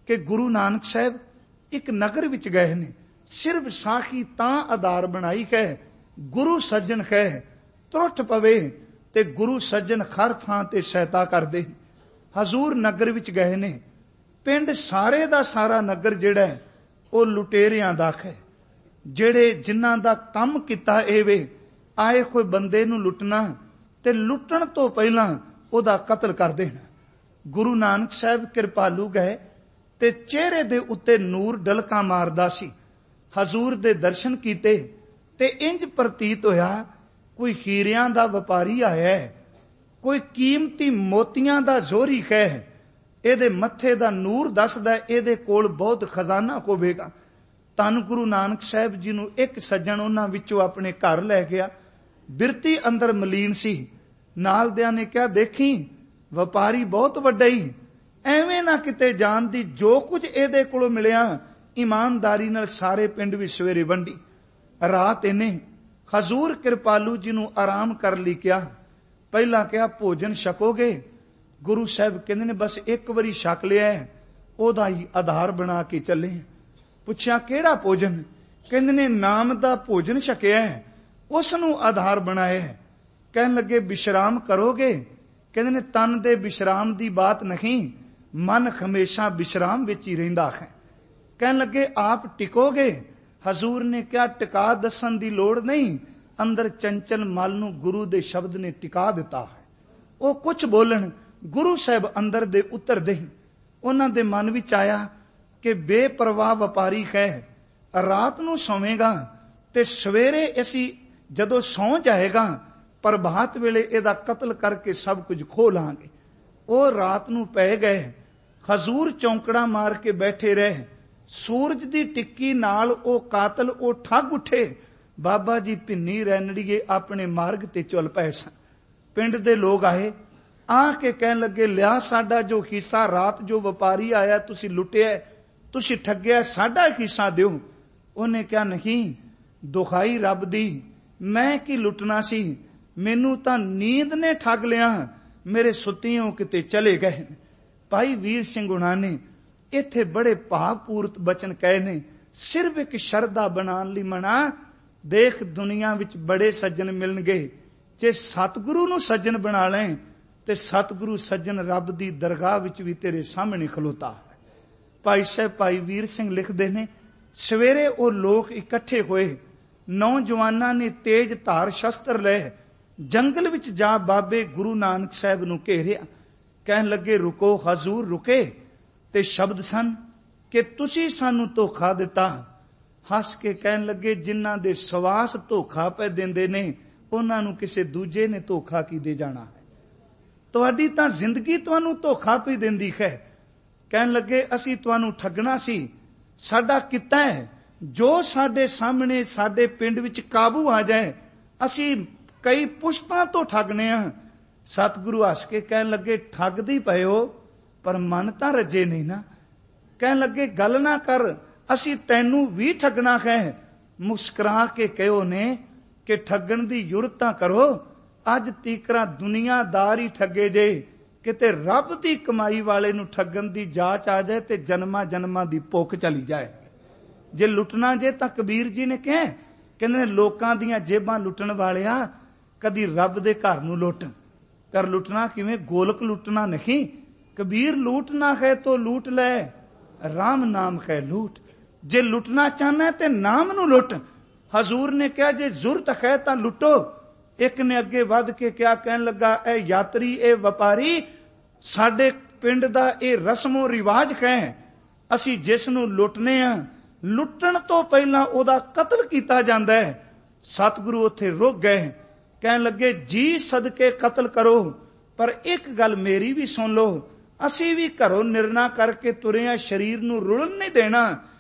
कि गुरु नानक साहब एक नगर विच गए ने, सिर विसाखी तां आधार बनाई है, गुरु सज्जन है त्रुट पवे ते गुरु सज्जन हर थां ते सहायता करदे। हजूर नगर विच गए ने, पिंड सारे दा सारा नगर जिहड़ा है ਉਹ ਲੁਟੇਰਿਆਂ ਦਾ ਹੈ, ਜਿਹੜੇ ਜਿਨ੍ਹਾਂ ਦਾ ਕੰਮ ਕੀਤਾ ਇਹ ਵੇ ਆਏ ਕੋਈ ਬੰਦੇ ਨੂੰ ਲੁੱਟਣਾ ਤੇ ਲੁੱਟਣ ਤੋਂ ਪਹਿਲਾਂ ਉਹਦਾ ਕਤਲ ਕਰ ਦੇਣਾ। ਗੁਰੂ ਨਾਨਕ ਸਾਹਿਬ ਕਿਰਪਾਲੂ ਗਏ ਤੇ ਚਿਹਰੇ ਦੇ ਉੱਤੇ ਨੂਰ ਡਲਕਾ ਮਾਰਦਾ ਸੀ। ਹਜ਼ੂਰ ਦੇ ਦਰਸ਼ਨ ਕੀਤੇ ਤੇ ਇੰਜ ਪ੍ਰਤੀਤ ਹੋਇਆ ਕੋਈ ਹੀਰਿਆਂ ਦਾ ਵਪਾਰੀ ਆਇਆ ਹੈ, ਕੋਈ ਕੀਮਤੀ ਮੋਤੀਆਂ ਦਾ ਜ਼ੋਰੀ ਹੈ। ਇਹਦੇ ਮੱਥੇ ਦਾ ਨੂਰ ਦੱਸਦਾ ਇਹਦੇ ਕੋਲ ਬਹੁਤ ਖਜ਼ਾਨਾ ਹੋਵੇਗਾ। ਧੰਨ ਗੁਰੂ ਨਾਨਕ ਸਾਹਿਬ ਜੀ ਨੂੰ ਇੱਕ ਸੱਜਣ ਉਹਨਾਂ ਵਿੱਚੋਂ ਆਪਣੇ ਘਰ ਲੈ ਗਿਆ। ਬਿਰਤੀ ਅੰਦਰ ਮਲੀਨ ਸੀ। ਨਾਲ ਦਿਆਂ ਨੇ ਕਿਹਾ, ਦੇਖੀ ਵਪਾਰੀ ਬਹੁਤ ਵੱਡਾ ਹੀ, ਐਵੇਂ ਨਾ ਕਿਤੇ ਜਾਣ ਦੀ, ਜੋ ਕੁਝ ਇਹਦੇ ਕੋਲੋਂ ਮਿਲਿਆ ਈਮਾਨਦਾਰੀ ਨਾਲ ਸਾਰੇ ਪਿੰਡ ਵਿੱਚ ਸਵੇਰੇ ਵੰਡੀ। ਰਾਤ ਇਹਨੇ ਹਜ਼ੂਰ ਕਿਰਪਾਲੂ ਜੀ ਨੂੰ ਆਰਾਮ ਕਰ ਲਈ ਕਿਹਾ। ਪਹਿਲਾਂ ਕਿਹਾ ਭੋਜਨ ਛਕੋਗੇ? ਗੁਰੂ ਸਾਹਿਬ ਕਹਿੰਦੇ ਨੇ ਬਸ ਇੱਕ ਵਾਰੀ ਛਕ ਲਿਆ, ਉਹਦਾ ਹੀ ਆਧਾਰ ਬਣਾ ਕੇ ਚੱਲੇ। ਪੁੱਛਿਆ ਕਿਹੜਾ ਭੋਜਨ? ਕਹਿੰਦੇ ਨੇ ਨਾਮ ਦਾ ਭੋਜਨ ਛਕਿਆ, ਉਸ ਨੂੰ ਆਧਾਰ ਬਣਾਇਆ। ਕਹਿਣ ਲੱਗੇ ਵਿਸ਼ਰਾਮ ਕਰੋਗੇ? ਕਹਿੰਦੇ ਨੇ ਤਨ ਦੇ ਵਿਸ਼ਰਾਮ ਦੀ ਬਾਤ ਨਹੀਂ, ਮਨ ਹਮੇਸ਼ਾ ਵਿਸ਼ਰਾਮ ਵਿੱਚ ਹੀ ਰਹਿੰਦਾ ਹੈ। ਕਹਿਣ ਲੱਗੇ ਆਪ ਟਿਕੋਗੇ? ਹਜ਼ੂਰ ਨੇ ਕਿਹਾ ਟਿਕਾ ਦੱਸਣ ਦੀ ਲੋੜ ਨਹੀਂ, ਅੰਦਰ ਚੰਚਲ ਮਲ ਨੂੰ ਗੁਰੂ ਦੇ ਸ਼ਬਦ ਨੇ ਟਿਕਾ ਦਿੱਤਾ ਹੈ। ਉਹ ਕੁਝ ਬੋਲਣ, ਗੁਰੂ ਸਾਹਿਬ ਅੰਦਰ ਦੇ ਉਤਰਦੇ। ਉਹਨਾਂ ਦੇ ਮਨ ਵਿੱਚ ਆਇਆ ਕਿ ਬੇਪਰਵਾਹ ਵਪਾਰੀ ਹੈ, ਰਾਤ ਨੂੰ ਸੌਵੇਗਾ ਤੇ ਸਵੇਰੇ ਅਸੀਂ ਜਦੋਂ ਸੌਂ ਜਾਏਗਾ ਪ੍ਰਭਾਤ ਵੇਲੇ ਇਹਦਾ ਕਤਲ ਕਰਕੇ ਸਭ ਕੁਝ ਖੋਹ ਲਾਂਗੇ। ਉਹ ਰਾਤ ਨੂੰ ਪੈ ਗਏ। ਹਜ਼ੂਰ ਚੌਂਕੜਾ ਮਾਰ ਕੇ ਬੈਠੇ ਰਹੇ। ਸੂਰਜ ਦੀ ਟਿੱਕੀ ਨਾਲ ਉਹ ਕਾਤਲ ਉਹ ਠੱਗ ਉੱਠੇ। ਬਾਬਾ ਜੀ ਭਿੰਨੀ ਰੈਣੜੀਏ ਆਪਣੇ ਮਾਰਗ ਤੇ ਚੱਲ ਪਏ ਸਨ। ਪਿੰਡ ਦੇ ਲੋਕ ਆਏ, ਆ ਕੇ ਕਹਿਣ ਲੱਗੇ ਲਿਆ ਸਾਡਾ ਜੋ ਹਿੱਸਾ, ਰਾਤ ਜੋ ਵਪਾਰੀ ਆਇਆ ਤੁਸੀਂ ਲੁੱਟਿਆ, ਤੁਸੀਂ ਠੱਗਿਆ, ਸਾਡਾ ਹਿੱਸਾ ਦਿਓ। ਉਹਨੇ ਕਿਹਾ ਨਹੀਂ, ਦੁਖਾਈ ਰੱਬ ਦੀ, ਮੈਂ ਕੀ ਲੁੱਟਣਾ ਸੀ, ਮੈਨੂੰ ਤਾਂ ਨੀਂਦ ਨੇ ਠੱਗ ਲਿਆ, ਮੇਰੇ ਸੁੱਤਿਓਂ ਕਿਤੇ ਚਲੇ ਗਏ। ਭਾਈ ਵੀਰ ਸਿੰਘ ਹੁਣਾਂ ਨੇ ਇੱਥੇ ਬੜੇ ਭਾਵਪੂਰਤ ਬਚਨ ਕਹੇ ਨੇ। ਸਿਰਫ ਇੱਕ ਸ਼ਰਧਾ ਬਣਾਉਣ ਲਈ ਮਨਾ, ਦੇਖ ਦੁਨੀਆ ਵਿੱਚ ਬੜੇ ਸੱਜਣ ਮਿਲਣਗੇ, ਜੇ ਸਤਿਗੁਰੂ ਨੂੰ ਸੱਜਣ ਬਣਾ ਲੈ ਤੇ ਸਤਿਗੁਰੂ ਸੱਜਣ ਰੱਬ ਦੀ ਦਰਗਾਹ ਵਿੱਚ ਵੀ ਤੇਰੇ ਸਾਹਮਣੇ ਖਲੋਤਾ ਹੈ। ਭਾਈ ਸਾਹਿਬ ਭਾਈ ਵੀਰ ਸਿੰਘ ਲਿਖਦੇ ਨੇ, ਸਵੇਰੇ ਉਹ ਲੋਕ ਇਕੱਠੇ ਹੋਏ। ਨੌਜਵਾਨਾਂ ਨੇ ਤੇਜ ਧਾਰ ਸ਼ਸਤਰ ਲਏ, ਜੰਗਲ ਵਿੱਚ ਜਾ ਬਾਬੇ ਗੁਰੂ ਨਾਨਕ ਸਾਹਿਬ ਨੂੰ ਘੇਰਿਆ। ਕਹਿਣ ਲੱਗੇ ਰੁਕੋ। ਹਜ਼ੂਰ ਰੁਕੇ ਤੇ ਸ਼ਬਦ ਸਨ ਕਿ ਤੁਸੀਂ ਸਾਨੂੰ ਧੋਖਾ ਦਿੱਤਾ। ਹੱਸ ਕੇ ਕਹਿਣ ਲੱਗੇ ਜਿਨ੍ਹਾਂ ਦੇ ਸਵਾਸ ਧੋਖਾ ਪੈ ਦਿੰਦੇ ਨੇ ਉਹਨਾਂ ਨੂੰ ਕਿਸੇ ਦੂਜੇ ਨੇ ਧੋਖਾ ਕੀ ਦੇ ਜਾਣਾ ਹੈ। ਤੁਹਾਡੀ ਤਾਂ ਜ਼ਿੰਦਗੀ ਤੁਹਾਨੂੰ ਧੋਖਾ ਪਈ ਦਿੰਦੀ ਹੈ। ਕਹਿਣ ਲੱਗੇ ਅਸੀਂ ਤੁਹਾਨੂੰ ਠੱਗਣਾ ਸੀ, ਸਾਡਾ ਕਿੱਤਾ ਹੈ ਜੋ ਸਾਡੇ ਸਾਹਮਣੇ ਸਾਡੇ ਪਿੰਡ ਵਿੱਚ ਕਾਬੂ ਆ ਜਾਏ, ਅਸੀਂ ਕਈ ਪੁਸ਼ਤਾਂ ਤੋਂ ਠੱਗਨੇ ਆ। ਸਤਿਗੁਰੂ ਹੱਸ ਕੇ ਕਹਿਣ ਲੱਗੇ ਠੱਗਦੀ ਪਏ ਹੋ ਪਰ ਮਨ ਤਾਂ ਰੱਜੇ ਨਹੀਂ ਨਾ। ਕਹਿਣ ਲੱਗੇ ਗੱਲ ਨਾ ਕਰ, ਅਸੀਂ ਤੈਨੂੰ ਵੀ ਠੱਗਣਾ ਹੈ। ਮੁਸਕਰਾ ਕੇ ਕਹਿਓ ਨੇ ਕਿ ਠੱਗਣ ਦੀ ਜੁਰਤ ਤਾਂ ਕਰੋ, ਅੱਜ ਤੀਕਰਾ ਦੁਨੀਆਦਾਰ ਹੀ ਠੱਗੇ ਜੇ, ਕਿਤੇ ਰੱਬ ਦੀ ਕਮਾਈ ਵਾਲੇ ਨੂੰ ਠੱਗਣ ਦੀ ਜਾਂਚ ਆ ਜਾਏ ਤੇ ਜਨਮਾਂ ਜਨਮਾਂ ਦੀ ਭੁੱਖ ਚਲੀ ਜਾਏ। ਜੇ ਲੁੱਟਣਾ ਜੇ ਤਾਂ ਕਬੀਰ ਜੀ ਨੇ ਕਿਹਾ, ਕਹਿੰਦੇ ਨੇ ਲੋਕਾਂ ਦੀਆਂ ਜੇਬਾਂ ਲੁੱਟਣ ਵਾਲਿਆ ਕਦੀ ਰੱਬ ਦੇ ਘਰ ਨੂੰ ਲੁੱਟ। ਪਰ ਲੁੱਟਣਾ ਕਿਵੇਂ? ਗੋਲਕ ਲੁੱਟਣਾ ਨਹੀਂ। ਕਬੀਰ ਲੂਟਣਾ ਹੈ ਤੋ ਲੂਟ ਲੈ, ਰਾਮ ਨਾਮ ਹੈ ਲੂਟ। ਜੇ ਲੁੱਟਣਾ ਚਾਹਨਾ ਤੇ ਨਾਮ ਨੂੰ ਲੁੱਟ। ਹਜ਼ੂਰ ਨੇ ਕਿਹਾ ਜੇ ਜ਼ੁਰਤ ਹੈ ਤਾਂ ਲੁੱਟੋ। ਇੱਕ ਨੇ ਅੱਗੇ ਵੱਧ ਕੇ ਕਿਹਾ, ਕਹਿਣ ਲੱਗਾ ਇਹ ਯਾਤਰੀ, ਇਹ ਵਪਾਰੀ, ਸਾਡੇ ਪਿੰਡ ਦਾ ਇਹ ਰਸਮੋ ਰਿਵਾਜ ਹੈ, ਅਸੀਂ ਜਿਸ ਨੂੰ ਲੁੱਟਨੇ ਆ ਲੁੱਟਣ ਤੋਂ ਪਹਿਲਾਂ ਉਹਦਾ ਕਤਲ ਕੀਤਾ ਜਾਂਦਾ ਹੈ। ਸਤਿਗੁਰੂ ਉੱਥੇ ਰੁਕ ਗਏ। ਕਹਿਣ ਲੱਗੇ ਜੀ ਸਦਕੇ ਕਤਲ ਕਰੋ, ਪਰ ਇੱਕ ਗੱਲ ਮੇਰੀ ਵੀ ਸੁਣ ਲਓ, ਅਸੀਂ ਵੀ ਘਰੋਂ ਨਿਰਣਾ ਕਰਕੇ ਤੁਰੇ ਆ, ਸਰੀਰ ਨੂੰ ਰੁਲਣ ਨਹੀਂ ਦੇਣਾ।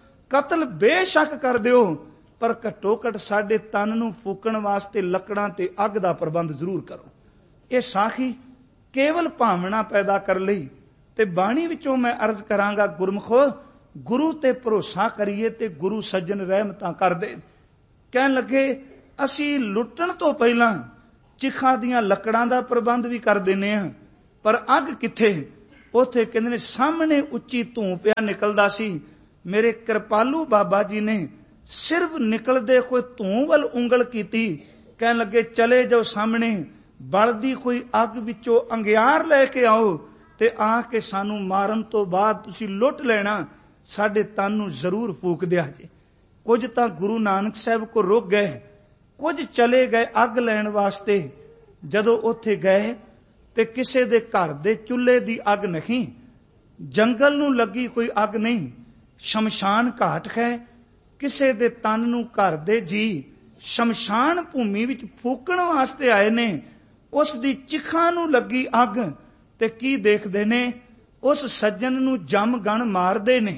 ਕਤਲ ਬੇਸ਼ੱਕ ਕਰ ਦਿਓ, ਪਰ ਘੱਟੋ ਘੱਟ ਸਾਡੇ ਤਨ ਨੂੰ ਫੂਕਣ ਵਾਸਤੇ ਲੱਕੜਾਂ ਤੇ ਅੱਗ ਦਾ ਪ੍ਰਬੰਧ ਜ਼ਰੂਰ ਕਰੋ। ਇਹ ਸਾਖੀ ਕੇਵਲ ਭਾਵਨਾ ਪੈਦਾ ਕਰ ਲਈ। ਤੇ ਬਾਣੀ ਵਿੱਚੋਂ ਮੈਂ ਅਰਜ਼ ਕਰਾਂਗਾ, ਗੁਰਮਖੋ ਗੁਰੂ ਤੇ ਭਰੋਸਾ ਕਰੀਏ ਤੇ ਗੁਰੂ ਸੱਜਣ ਰਹਿਮਤਾਂ ਕਰਦੇ। ਕਹਿਣ ਲੱਗੇ ਅਸੀਂ ਲੁੱਟਣ ਤੋਂ ਪਹਿਲਾਂ ਚਿਖਾ ਦੀਆਂ ਲੱਕੜਾਂ ਦਾ ਪ੍ਰਬੰਧ ਵੀ ਕਰ ਦਿੰਨੇ ਆ, ਪਰ ਅੱਗ ਕਿੱਥੇ? ਉੱਥੇ ਕਹਿੰਦੇ ਨੇ ਸਾਹਮਣੇ ਉੱਚੀ ਧੂੰ ਪਿਆ ਨਿਕਲਦਾ ਸੀ। ਮੇਰੇ ਕਿਰਪਾਲੂ ਬਾਬਾ ਜੀ ਨੇ ਸਿਰਫ ਨਿਕਲਦੇ ਕੋਈ ਧੂੰ ਵੱਲ ਉਂਗਲ ਕੀਤੀ, ਕਹਿਣ ਲੱਗੇ ਚਲੇ ਜਾਓ ਸਾਹਮਣੇ ਬਲਦੀ ਕੋਈ ਅੱਗ ਵਿੱਚੋਂ ਅੰਗਿਆਰ ਲੈ ਕੇ ਆਓ ਤੇ ਆ ਕੇ ਸਾਨੂੰ ਮਾਰਨ ਤੋਂ ਬਾਅਦ ਤੁਸੀਂ ਲੁੱਟ ਲੈਣਾ, ਸਾਡੇ ਤਨ ਨੂੰ ਜ਼ਰੂਰ ਫੂਕ ਦਿਆ ਜੇ। ਕੁਝ ਤਾਂ ਗੁਰੂ ਨਾਨਕ ਸਾਹਿਬ ਕੋ ਰੁਕ ਗਏ, ਕੁਝ ਚਲੇ ਗਏ ਅੱਗ ਲੈਣ ਵਾਸਤੇ। ਜਦੋਂ ਉੱਥੇ ਗਏ ਤੇ ਕਿਸੇ ਦੇ ਘਰ ਦੇ ਚੁੱਲ੍ਹੇ ਦੀ ਅੱਗ ਨਹੀਂ, ਜੰਗਲ ਨੂੰ ਲੱਗੀ ਕੋਈ ਅੱਗ ਨਹੀਂ, ਸ਼ਮਸ਼ਾਨ ਘਾਟ ਹੈ। ਕਿਸੇ ਦੇ ਤਨ ਨੂੰ ਘਰ ਦੇ ਜੀ ਸ਼ਮਸ਼ਾਨ ਭੂਮੀ ਵਿੱਚ ਫੂਕਣ ਵਾਸਤੇ ਆਏ ਨੇ। ਉਸ ਦੀ ਚਿਖਾਂ ਨੂੰ ਲੱਗੀ ਅੱਗ ਤੇ ਕੀ ਦੇਖਦੇ ਨੇ? ਉਸ ਸੱਜਣ ਨੂੰ ਜਮ ਗਣ ਮਾਰਦੇ ਨੇ,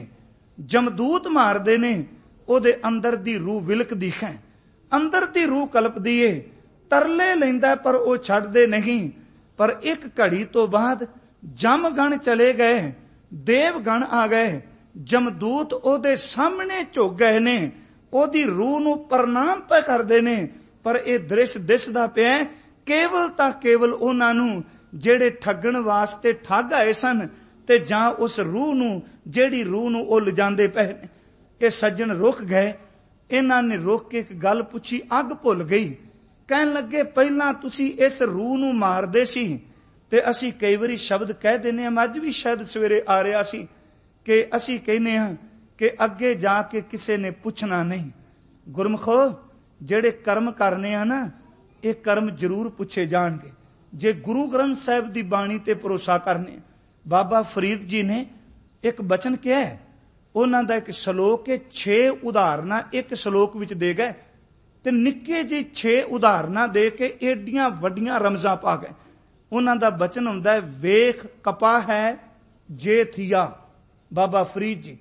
ਜਮਦੂਤ ਮਾਰਦੇ ਨੇ। ਉਹਦੇ ਅੰਦਰ ਦੀ ਰੂਹ ਵਿਲਕਦੀ ਹੈ, ਅੰਦਰ ਦੀ ਰੂਹ ਕਲਪਦੀ ਏ, ਤਰਲੇ ਲੈਂਦਾ ਪਰ ਉਹ ਛੱਡਦੇ ਨਹੀਂ। ਪਰ ਇੱਕ ਘੜੀ ਤੋਂ ਬਾਅਦ ਜਮ ਗਣ ਚਲੇ ਗਏ, ਦੇਵ ਗਣ ਆ ਗਏ, ਜਮਦੂਤ ਉਹਦੇ ਸਾਹਮਣੇ ਝੁਕ ਗਏ ਨੇ, ਉਹਦੀ ਰੂਹ ਨੂੰ ਪ੍ਰਣਾਮ ਪੈ ਕਰਦੇ ਨੇ। ਪਰ ਇਹ ਦ੍ਰਿਸ਼ ਦਿਸਦਾ ਪਿਆ ਕੇਵਲ ਤਾਂ ਕੇਵਲ ਉਹਨਾਂ ਨੂੰ ਜਿਹੜੇ ਠੱਗਣ ਵਾਸਤੇ ਠੱਗ ਆਏ ਸਨ, ਤੇ ਜਾਂ ਉਸ ਰੂਹ ਨੂੰ ਜਿਹੜੀ ਰੂਹ ਨੂੰ ਉਹ ਲਿਜਾਂਦੇ ਪਏ ਨੇ। ਇਹ ਸੱਜਣ ਰੁਕ ਗਏ, ਇਹਨਾਂ ਨੇ ਰੁਕ ਕੇ ਇੱਕ ਗੱਲ ਪੁੱਛੀ, ਅੱਗ ਭੁੱਲ ਗਈ। ਕਹਿਣ ਲੱਗੇ ਪਹਿਲਾਂ ਤੁਸੀਂ ਇਸ ਰੂਹ ਨੂੰ ਮਾਰਦੇ ਸੀ ਤੇ ਅਸੀਂ ਕਈ ਵਾਰੀ ਸ਼ਬਦ ਕਹਿ ਦਿੰਦੇ ਹਾਂ, ਅੱਜ ਵੀ ਸ਼ਾਇਦ ਸਵੇਰੇ ਆ ਰਿਹਾ ਸੀ ਕਿ ਅਸੀਂ ਕਹਿੰਦੇ ਹਾਂ ਕਿ ਅੱਗੇ ਜਾ ਕੇ ਕਿਸੇ ਨੇ ਪੁੱਛਣਾ ਨਹੀਂ। ਗੁਰਮਖੋ ਜਿਹੜੇ ਕਰਮ ਕਰਨੇ ਆ ਨਾ, ਇਹ ਕਰਮ ਜ਼ਰੂਰ ਪੁੱਛੇ ਜਾਣਗੇ ਜੇ ਗੁਰੂ ਗ੍ਰੰਥ ਸਾਹਿਬ ਦੀ ਬਾਣੀ ਤੇ ਭਰੋਸਾ ਕਰਨੇ। ਬਾਬਾ ਫਰੀਦ ਜੀ ਨੇ ਇੱਕ ਬਚਨ ਕਿਹਾ, ਉਹਨਾਂ ਦਾ ਇੱਕ ਸ਼ਲੋਕ ਹੈ, 6 ਉਦਾਹਰਨਾਂ ਇੱਕ ਸ਼ਲੋਕ ਵਿੱਚ ਦੇ ਗਏ ਤੇ ਨਿੱਕੇ ਜਿਹੇ 6 ਉਦਾਹਰਨਾਂ ਦੇ ਕੇ ਏਡੀਆਂ ਵੱਡੀਆਂ ਰਮਜ਼ਾਂ ਪਾ ਗਏ। ਉਹਨਾਂ ਦਾ ਬਚਨ ਹੁੰਦਾ ਹੈ, ਵੇਖ ਕਪਾ ਹੈ ਜੇ ਥੀਆ, ਬਾਬਾ ਫਰੀਦ ਜੀ,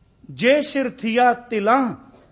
ਜੇ ਸਿਰ ਥੀਆ ਤਿਲਾਂ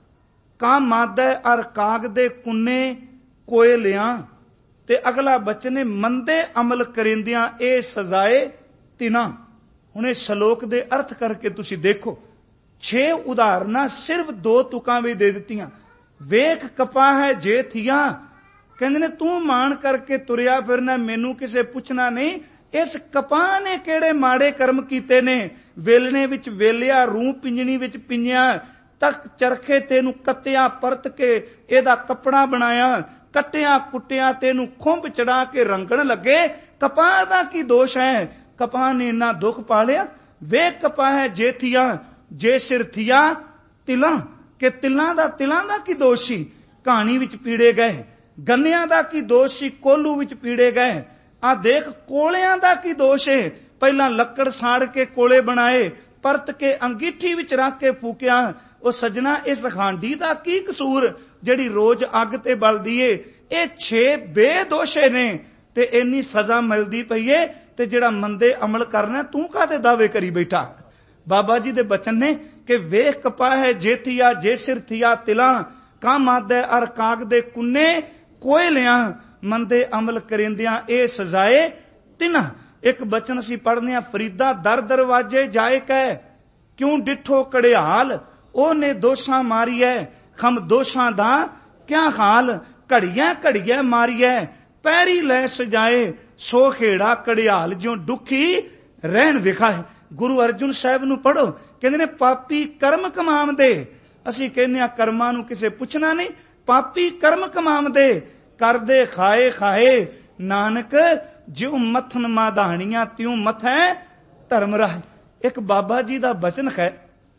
ਕਾ ਮਾਦਾ ਅਰ ਕਾਗ ਦੇ ਕੁੰਨੇ ਕੋਏ ਲਿਆਂ। ਤੇ ਅਗਲਾ ਬਚਨ ਹੈ, ਮੰਦੇ ਅਮਲ ਕਰਿੰਦਿਆਂ ਇਹ ਸਜ਼ਾਏ ਤਿਨਾ। ਹੁਣ ਇਹ ਸ਼ਲੋਕ ਦੇ ਅਰਥ ਕਰਕੇ ਤੁਸੀਂ ਦੇਖੋ, 6 ਉਦਾਹਰਨਾਂ ਸਿਰਫ 2 ਤੁਕਾਂ ਵਿੱਚ ਦੇ ਦਿੱਤੀਆਂ। ਵੇਖ ਕਪਾ ਹੈ ਜੇ ਥੀਆ, ਕਹਿੰਦੇ ਨੇ ਤੂੰ ਮਾਣ ਕਰਕੇ ਤੁਰਿਆ ਫਿਰਨਾ, ਮੈਨੂੰ ਕਿਸੇ ਪੁੱਛਣਾ ਨਹੀਂ। ਇਸ ਕਪਾਹ ਨੇ ਕਿਹੜੇ ਮਾੜੇ ਕਰਮ ਕੀਤੇ ਨੇ? ਵੇਲਣੇ ਵਿੱਚ ਵੇਲਿਆ, ਰੂਹ ਪਿੰਜਣੀ ਵਿੱਚ ਪਿੰਜਿਆ, ਤੱਕ ਚਰਖੇ ਤੈਨੂੰ ਕੱਤਿਆ, ਪਰਤ ਕੇ ਇਹਦਾ ਕੱਪੜਾ ਬਣਾਇਆ, ਕੱਟਿਆ ਕੁੱਟਿਆ, ਤੈਨੂੰ ਖੁੰਭ ਚੜਾ ਕੇ ਰੰਗਣ ਲੱਗੇ। ਕਪਾਹ ਦਾ ਕੀ ਦੋਸ਼ ਹੈ? ਕਪਾਹ ਨੇ ਇੰਨਾ ਦੁੱਖ ਪਾਲਿਆ। ਵੇਖ ਕਪਾਹ ਹੈ ਜੇ ਥੀਆ, ਜੇ ਸਿਰ ਥੀਆ ਤਿਲਾਂ, ਕਿ ਤਿਲਾਂ ਦਾ ਕੀ ਦੋਸ਼ ਸੀ? ਕਹਾਣੀ ਵਿੱਚ ਪੀੜੇ ਗਏ। ਗੰਨਿਆਂ ਦਾ ਕੀ ਦੋਸ਼ ਸੀ? ਕੋਲੂ ਵਿੱਚ ਪੀੜੇ ਗਏ। ਆ ਦੇਖ ਕੋਲਿਆਂ ਦਾ ਕੀ ਦੋਸ਼ ਹੈ? ਪਹਿਲਾਂ ਲੱਕੜ ਸਾੜ ਕੇ ਕੋਲੇ ਬਣਾਏ, ਪਰਤ ਕੇ ਅੰਗੀਠੀ ਵਿੱਚ ਰੱਖ ਕੇ ਫੂਕਿਆ। ਉਹ ਸੱਜਣਾ, ਇਸ ਖਾਂਡੀ ਦਾ ਕੀ ਕਸੂਰ ਜਿਹੜੀ ਰੋਜ਼ ਅੱਗ ਤੇ ਬਲਦੀ ਏ? ਇਹ 6 ਬੇਦੋਸ਼ੇ ਨੇ ਤੇ ਇੰਨੀ ਸਜ਼ਾ ਮਿਲਦੀ ਪਈ ਏ, ਤੇ ਜਿਹੜਾ ਮੰਦੇ ਅਮਲ ਕਰਨਾ ਤੂੰ ਕਾਹਦੇ ਦਾਅਵੇ ਕਰੀ ਬੈਠਾ? ਬਾਬਾ ਜੀ ਦੇ ਬਚਨ ਨੇ ਕਿ ਵੇਖ ਕਪਾ ਹੈ ਜੇ ਥੀਆ, ਜੇ ਸਿਰ ਥੀਆ ਤਿਲਾਂ ਕਾ ਮਾਦਾ ਅਰ ਕਾਗ ਦੇ ਕੁੰਨੇ ਕੋਏ ਲਿਆਂ। ਮੰਦੇ ਅਮਲ ਕਰਿੰਦਿਆਂ ਇਹ ਸਜ਼ਾਏ ਤਿਨਾ। ਇੱਕ ਬਚਨ ਅਸੀਂ ਪੜ੍ਹਨੇ ਆ, ਫਰੀਦਾ ਦਰ ਦਰਵਾਜੇ ਜਾਏ ਕਹਿ, ਕਿਉਂ ਡਿਠੋ ਕੜਿਆਲ, ਉਹਨੇ ਦੋਸ਼ਾਂ ਮਾਰੀਐ, ਖਮ ਦੋਸ਼ਾਂ ਦਾ ਕਿਆ ਹਾਲ। ਘੜੀਆਂ ਘੜੀਆਂ ਮਾਰੀਐ, ਪੈਰੀ ਲੈ ਸਜਾਏ, ਸੋ ਖੇੜਾ ਕੜਿਆਲ ਜਿਉਂ ਦੁਖੀ ਰਹਿਣ ਵਿਖਾਏ। ਗੁਰੂ ਅਰਜੁਨ ਸਾਹਿਬ ਨੂੰ ਪੜ੍ਹੋ, ਕਹਿੰਦੇ ਨੇ ਪਾਪੀ ਕਰਮ ਕਮਾਉਂਦੇ। ਅਸੀਂ ਕਹਿੰਦੇ ਆ ਕਰਮਾਂ ਨੂੰ ਕਿਸੇ ਪੁੱਛਣਾ ਨਹੀਂ, ਪਾਪੀ ਕਰਮ ਕਮਾਉਂਦੇ, ਕਰਦੇ ਖਾਏ ਖਾਏ, ਨਾਨਕ ਜਿਉ ਮੱਥਨ ਮਾਧਾਣੀਆਂ ਤਿਉ ਮਥੈ ਧਰਮ ਰਾਹ। ਇੱਕ ਬਾਬਾ ਜੀ ਦਾ ਬਚਨ ਹੈ,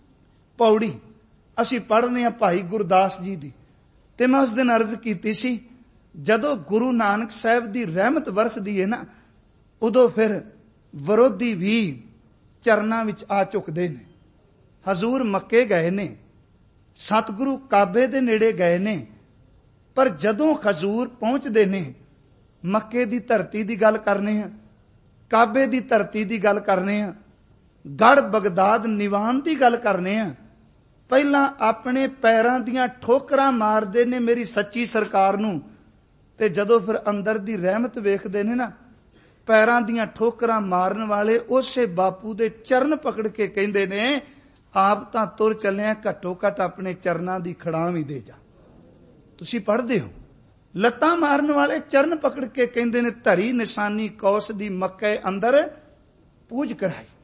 ਪੌੜੀ ਅਸੀਂ ਪੜ੍ਹਦੇ ਆ ਭਾਈ ਗੁਰਦਾਸ ਜੀ ਦੀ। ਤੇ ਮੈਂ ਉਸ ਦਿਨ ਅਰਜ਼ ਕੀਤੀ ਸੀ, ਜਦੋਂ ਗੁਰੂ ਨਾਨਕ ਸਾਹਿਬ ਦੀ ਰਹਿਮਤ ਵਰਸਦੀ ਹੈ ਨਾ, ਉਦੋਂ ਫਿਰ ਵਿਰੋਧੀ ਵੀ ਚਰਨਾਂ ਵਿੱਚ ਆ ਝੁਕਦੇ ਨੇ। ਹਜ਼ੂਰ ਮੱਕੇ ਗਏ ਨੇ, ਸਤਿਗੁਰੂ ਕਾਬੇ ਦੇ ਨੇੜੇ ਗਏ ਨੇ, ਪਰ ਜਦੋਂ ਹਜ਼ੂਰ ਪਹੁੰਚਦੇ ਨੇ, ਮੱਕੇ ਦੀ ਧਰਤੀ ਦੀ ਗੱਲ ਕਰਨੇ ਆ, ਕਾਬੇ ਦੀ ਧਰਤੀ ਦੀ ਗੱਲ ਕਰਨੇ ਆ, ਗੜ ਬਗਦਾਦ ਨਿਵਾਨ ਦੀ ਗੱਲ ਕਰਨੇ ਆ, ਪਹਿਲਾਂ ਆਪਣੇ ਪੈਰਾਂ ਦੀਆਂ ਠੋਕਰਾਂ ਮਾਰਦੇ ਨੇ ਮੇਰੀ ਸੱਚੀ ਸਰਕਾਰ ਨੂੰ, ਤੇ ਜਦੋਂ ਫਿਰ ਅੰਦਰ ਦੀ ਰਹਿਮਤ ਵੇਖਦੇ ਨੇ ਨਾ, ਪੈਰਾਂ ਦੀਆਂ ਠੋਕਰਾਂ ਮਾਰਨ ਵਾਲੇ ਉਸੇ ਬਾਪੂ ਦੇ ਚਰਨ ਪਕੜ ਕੇ ਕਹਿੰਦੇ ਨੇ, ਆਪ ਤਾਂ ਤੁਰ ਚੱਲਿਆ, ਘੱਟੋ ਘੱਟ ਆਪਣੇ ਚਰਨਾਂ ਦੀ ਖੜਾਂ ਵੀ ਦੇ ਜਾ। ਤੁਸੀਂ ਪੜ੍ਹਦੇ ਹੋ, ਲੱਤਾਂ ਮਾਰਨ ਵਾਲੇ ਚਰਨ ਪਕੜ ਕੇ ਕਹਿੰਦੇ ਨੇ, ਧਰੀ ਨਿਸ਼ਾਨੀ ਕੌਸ ਦੀ ਮੱਕੇ ਅੰਦਰ ਪੂਜ ਕਰਾਈ।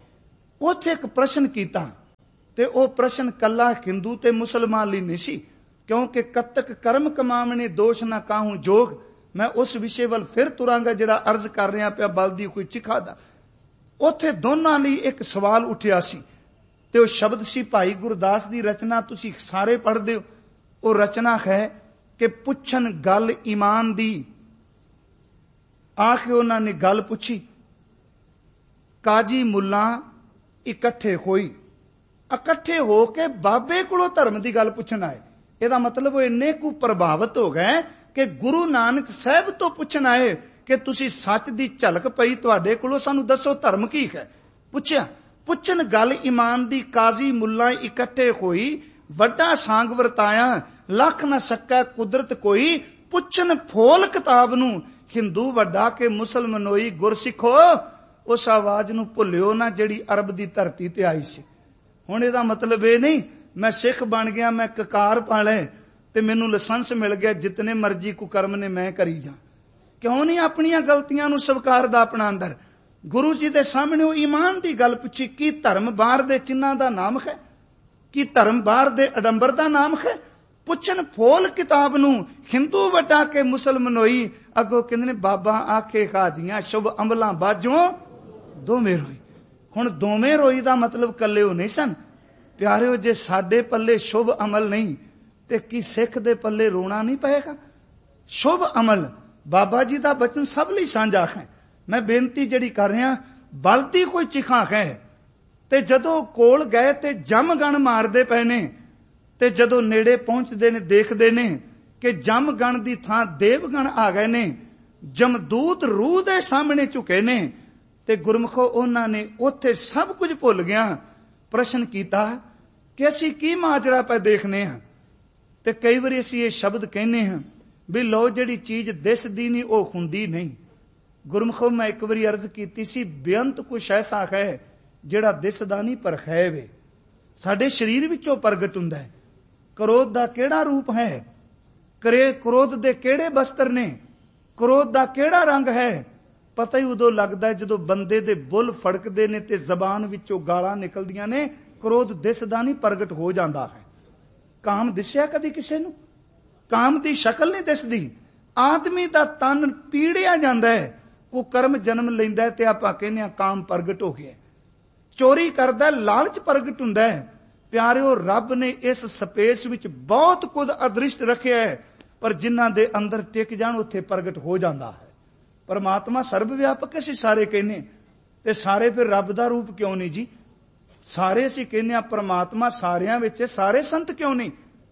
ਉੱਥੇ ਇੱਕ ਪ੍ਰਸ਼ਨ ਕੀਤਾ ਤੇ ਉਹ ਪ੍ਰਸ਼ਨ ਕੱਲਾ ਹਿੰਦੂ ਤੇ ਮੁਸਲਮਾਨ ਲਈ ਨਹੀਂ ਸੀ, ਕਿਉਂਕਿ ਕਤਕ ਕਰਮ ਕਮਾਵਣੇ ਦੋਸ਼ ਨਾ ਕਾਹੂ ਜੋਗ। ਮੈਂ ਉਸ ਵਿਸ਼ੇ ਵੱਲ ਫਿਰ ਤੁਰਾਂਗਾ ਜਿਹੜਾ ਅਰਜ਼ ਕਰ ਰਿਹਾ ਪਿਆ ਬਲ ਦੀ ਕੋਈ ਚਿਖਾ ਦਾ। ਉੱਥੇ ਦੋਨਾਂ ਲਈ ਇੱਕ ਸਵਾਲ ਉੱਠਿਆ ਸੀ ਤੇ ਉਹ ਸ਼ਬਦ ਸੀ ਭਾਈ ਗੁਰਦਾਸ ਦੀ ਰਚਨਾ, ਤੁਸੀਂ ਸਾਰੇ ਪੜ੍ਹਦੇ ਹੋ। ਉਹ ਰਚਨਾ ਹੈ ਕਿ ਪੁੱਛਣ ਗੱਲ ਈਮਾਨ ਦੀ। ਆ ਕੇ ਉਹਨਾਂ ਨੇ ਗੱਲ ਪੁੱਛੀ, ਕਾਜੀ ਮੁੱਲਾ ਇਕੱਠੇ ਹੋਈ, ਇਕੱਠੇ ਹੋ ਕੇ ਬਾਬੇ ਕੋਲੋਂ ਧਰਮ ਦੀ ਗੱਲ ਪੁੱਛਣ ਆਏ। ਇਹਦਾ ਮਤਲਬ ਉਹ ਇੰਨੇ ਕੁ ਪ੍ਰਭਾਵਿਤ ਹੋ ਗਏ ਕਿ ਗੁਰੂ ਨਾਨਕ ਸਾਹਿਬ ਤੋਂ ਪੁੱਛਣ ਆਏ ਕਿ ਤੁਸੀਂ ਸੱਚ ਦੀ ਝਲਕ ਪਈ ਤੁਹਾਡੇ ਕੋਲੋਂ, ਸਾਨੂੰ ਦੱਸੋ ਧਰਮ ਕੀ ਹੈ। ਪੁੱਛਿਆ, ਪੁੱਛਣ ਗੱਲ ਈਮਾਨ ਦੀ, ਕਾਜ਼ੀ ਮੁੱਲਾ ਇਕੱਠੇ ਹੋਈ, ਵੱਡਾ ਸਾਂਗ ਵਰਤਾਇਆ, ਲੱਖ ਨਾ ਸਕੈ ਕੁਦਰਤ ਕੋਈ। ਪੁੱਛਣ ਫੋਲ ਕਿਤਾਬ ਨੂੰ, ਹਿੰਦੂ ਵੱਡਾ ਕੇ ਮੁਸਲਮਾਨੋਈ। ਗੁਰਸਿੱਖੋ, ਉਸ ਆਵਾਜ਼ ਨੂੰ ਭੁੱਲਿਓ ਨਾ ਜਿਹੜੀ ਅਰਬ ਦੀ ਧਰਤੀ ਤੇ ਆਈ ਸੀ। ਹੁਣ ਇਹਦਾ ਮਤਲਬ ਇਹ ਨਹੀਂ ਮੈਂ ਸਿੱਖ ਬਣ ਗਿਆ, ਮੈਂ ਕਕਾਰ ਪਾ ਲੈ ਤੇ ਮੈਨੂੰ ਲਾਇਸੈਂਸ ਮਿਲ ਗਿਆ, ਜਿਤਨੇ ਮਰਜ਼ੀ ਕੁਕਰਮ ਨੇ ਮੈਂ ਕਰੀ ਜਾ। ਕਿਉਂ ਨਹੀਂ ਆਪਣੀਆਂ ਗਲਤੀਆਂ ਨੂੰ ਸਵੀਕਾਰਦਾ ਆਪਣਾ ਅੰਦਰ। ਗੁਰੂ ਜੀ ਦੇ ਸਾਹਮਣੇ ਉਹ ਈਮਾਨ ਦੀ ਗੱਲ ਪੁੱਛੀ, ਕੀ ਧਰਮ ਬਾਹਰ ਦੇ ਚਿੰਨ੍ਹਾਂ ਦਾ ਨਾਮ ਹੈ? ਕੀ ਧਰਮ ਬਾਹਰ ਦੇ ਅਡੰਬਰ ਦਾ ਨਾਮ ਹੈ? ਪੁੱਛਣ ਫੋਲ ਕਿਤਾਬ ਨੂੰ, ਹਿੰਦੂ ਵੱਡਾ ਕੇ ਮੁਸਲਮਾਨੋਈ। ਅੱਗੋਂ ਕਹਿੰਦੇ ਨੇ ਬਾਬਾ ਆਖੇ ਹਾਜੀਆਂ ਸ਼ੁਭ ਅਮਲਾਂ ਬਾਝੋਂ ਦੋਵੇਂ ਰੋਈ। ਹੁਣ ਦੋਵੇਂ ਰੋਈ ਦਾ ਮਤਲਬ ਕੱਲੇ ਉਹ ਨਹੀਂ ਸਨ ਪਿਆਰਿਓ। ਜੇ ਸਾਡੇ ਪੱਲੇ ਸ਼ੁਭ ਅਮਲ ਨਹੀਂ ਤੇ ਕੀ ਸਿੱਖ ਦੇ ਪੱਲੇ ਰੋਣਾ ਨਹੀਂ ਪਏਗਾ? ਸ਼ੁਭ ਅਮਲ ਬਾਬਾ ਜੀ ਦਾ ਬਚਨ ਸਭ ਲਈ ਸਾਂਝਾ ਹੈ। ਮੈਂ ਬੇਨਤੀ ਜਿਹੜੀ ਕਰ ਰਿਹਾ, ਬਲ ਦੀ ਕੋਈ ਚਿਖਾ ਹੈ। ਤੇ ਜਦੋਂ ਕੋਲ ਗਏ ਤੇ ਜਮਗਣ ਮਾਰਦੇ ਪਏ ਨੇ, ਤੇ ਜਦੋਂ ਨੇੜੇ ਪਹੁੰਚਦੇ ਨੇ ਦੇਖਦੇ ਨੇ ਕਿ ਜਮਗਣ ਦੀ ਥਾਂ ਦੇਵਗਣ ਆ ਗਏ ਨੇ, ਜਮਦੂਤ ਰੂਹ ਦੇ ਸਾਹਮਣੇ ਝੁਕੇ ਨੇ। ਤੇ ਗੁਰਮਖੋ ਉਹਨਾਂ ਨੇ ਉੱਥੇ ਸਭ ਕੁਝ ਭੁੱਲ ਗਿਆ, ਪ੍ਰਸ਼ਨ ਕੀਤਾ ਕਿ ਅਸੀਂ ਕੀ ਮਾਜਰਾ ਪੈ ਦੇਖਨੇ ਹਾਂ। ਤੇ ਕਈ ਵਾਰੀ ਅਸੀਂ ਇਹ ਸ਼ਬਦ ਕਹਿੰਦੇ ਹਾਂ ਵੀ ਲੋ ਜਿਹੜੀ ਚੀਜ਼ ਦਿਸਦੀ ਨਹੀਂ ਉਹ ਹੁੰਦੀ ਨਹੀਂ। ਗੁਰਮਖੋ, ਮੈਂ ਇੱਕ ਵਾਰੀ ਅਰਜ਼ ਕੀਤੀ ਸੀ, ਬੇਅੰਤ ਕੁਛ ਐਸਾ ਹੈ ਜਿਹੜਾ ਦਿਸਦਾ ਨਹੀਂ ਪਰ ਹੈ ਵੇ, ਸਾਡੇ ਸਰੀਰ ਵਿੱਚੋਂ ਪ੍ਰਗਟ ਹੁੰਦਾ ਹੈ। ਕ੍ਰੋਧ ਦਾ ਕਿਹੜਾ ਰੂਪ ਹੈ? ਕ੍ਰੋਧ ਦੇ ਕਿਹੜੇ ਬਸਤਰ ਨੇ? ਕ੍ਰੋਧ ਦਾ ਕਿਹੜਾ ਰੰਗ ਹੈ? ਪਤਾ ਹੀ ਉਦੋਂ ਲੱਗਦਾ ਜਦੋਂ ਬੰਦੇ ਦੇ ਬੁੱਲ ਫੜਕਦੇ ਨੇ ਤੇ ਜ਼ਬਾਨ ਵਿੱਚੋਂ ਗਾਲਾਂ ਨਿਕਲਦੀਆਂ ਨੇ। ਕ੍ਰੋਧ ਦਿਸਦਾ ਨਹੀਂ, ਪ੍ਰਗਟ ਹੋ ਜਾਂਦਾ ਹੈ। ਕਾਮ ਦਿਸਿਆ ਕਦੀ ਕਿਸੇ ਨੂੰ? ਕਾਮ ਦੀ ਸ਼ਕਲ ਨਹੀਂ ਦਿਸਦੀ। ਆਦਮੀ ਦਾ ਤਨ ਪੀੜਿਆ ਜਾਂਦਾ ਹੈ, ਕੁਕਰਮ ਜਨਮ ਲੈਂਦਾ ਤੇ ਆਪਾਂ ਕਹਿੰਦੇ ਆ ਕਾਮ ਪ੍ਰਗਟ ਹੋ ਗਿਆ। ਚੋਰੀ ਕਰਦਾ, ਲਾਲਚ ਪ੍ਰਗਟ ਹੁੰਦਾ ਹੈ। ਪਿਆਰਿਓ, ਰੱਬ ਨੇ ਇਸ ਸਪੇਸ ਵਿੱਚ ਬਹੁਤ ਕੁਝ ਅਦ੍ਰਿਸ਼ਟ ਰੱਖਿਆ ਹੈ, ਪਰ ਜਿਨ੍ਹਾਂ ਦੇ ਅੰਦਰ ਟਿਕ ਜਾਣ ਉੱਥੇ ਪ੍ਰਗਟ ਹੋ ਜਾਂਦਾ ਹੈ। ਪਰਮਾਤਮਾ ਸਰਬ ਵਿਆਪਕ ਅਸੀਂ ਸਾਰੇ ਕਹਿੰਦੇ, ਤੇ ਸਾਰੇ ਫਿਰ ਰੱਬ ਦਾ ਰੂਪ ਕਿਉਂ ਨਹੀਂ ਜੀ? ਸਾਰੇ ਅਸੀਂ ਕਹਿੰਦੇ ਆ ਪਰਮਾਤਮਾ ਸਾਰਿਆਂ ਵਿੱਚ, ਸਾਰੇ ਸੰਤ ਕਿਉਂ ਨਹੀਂ?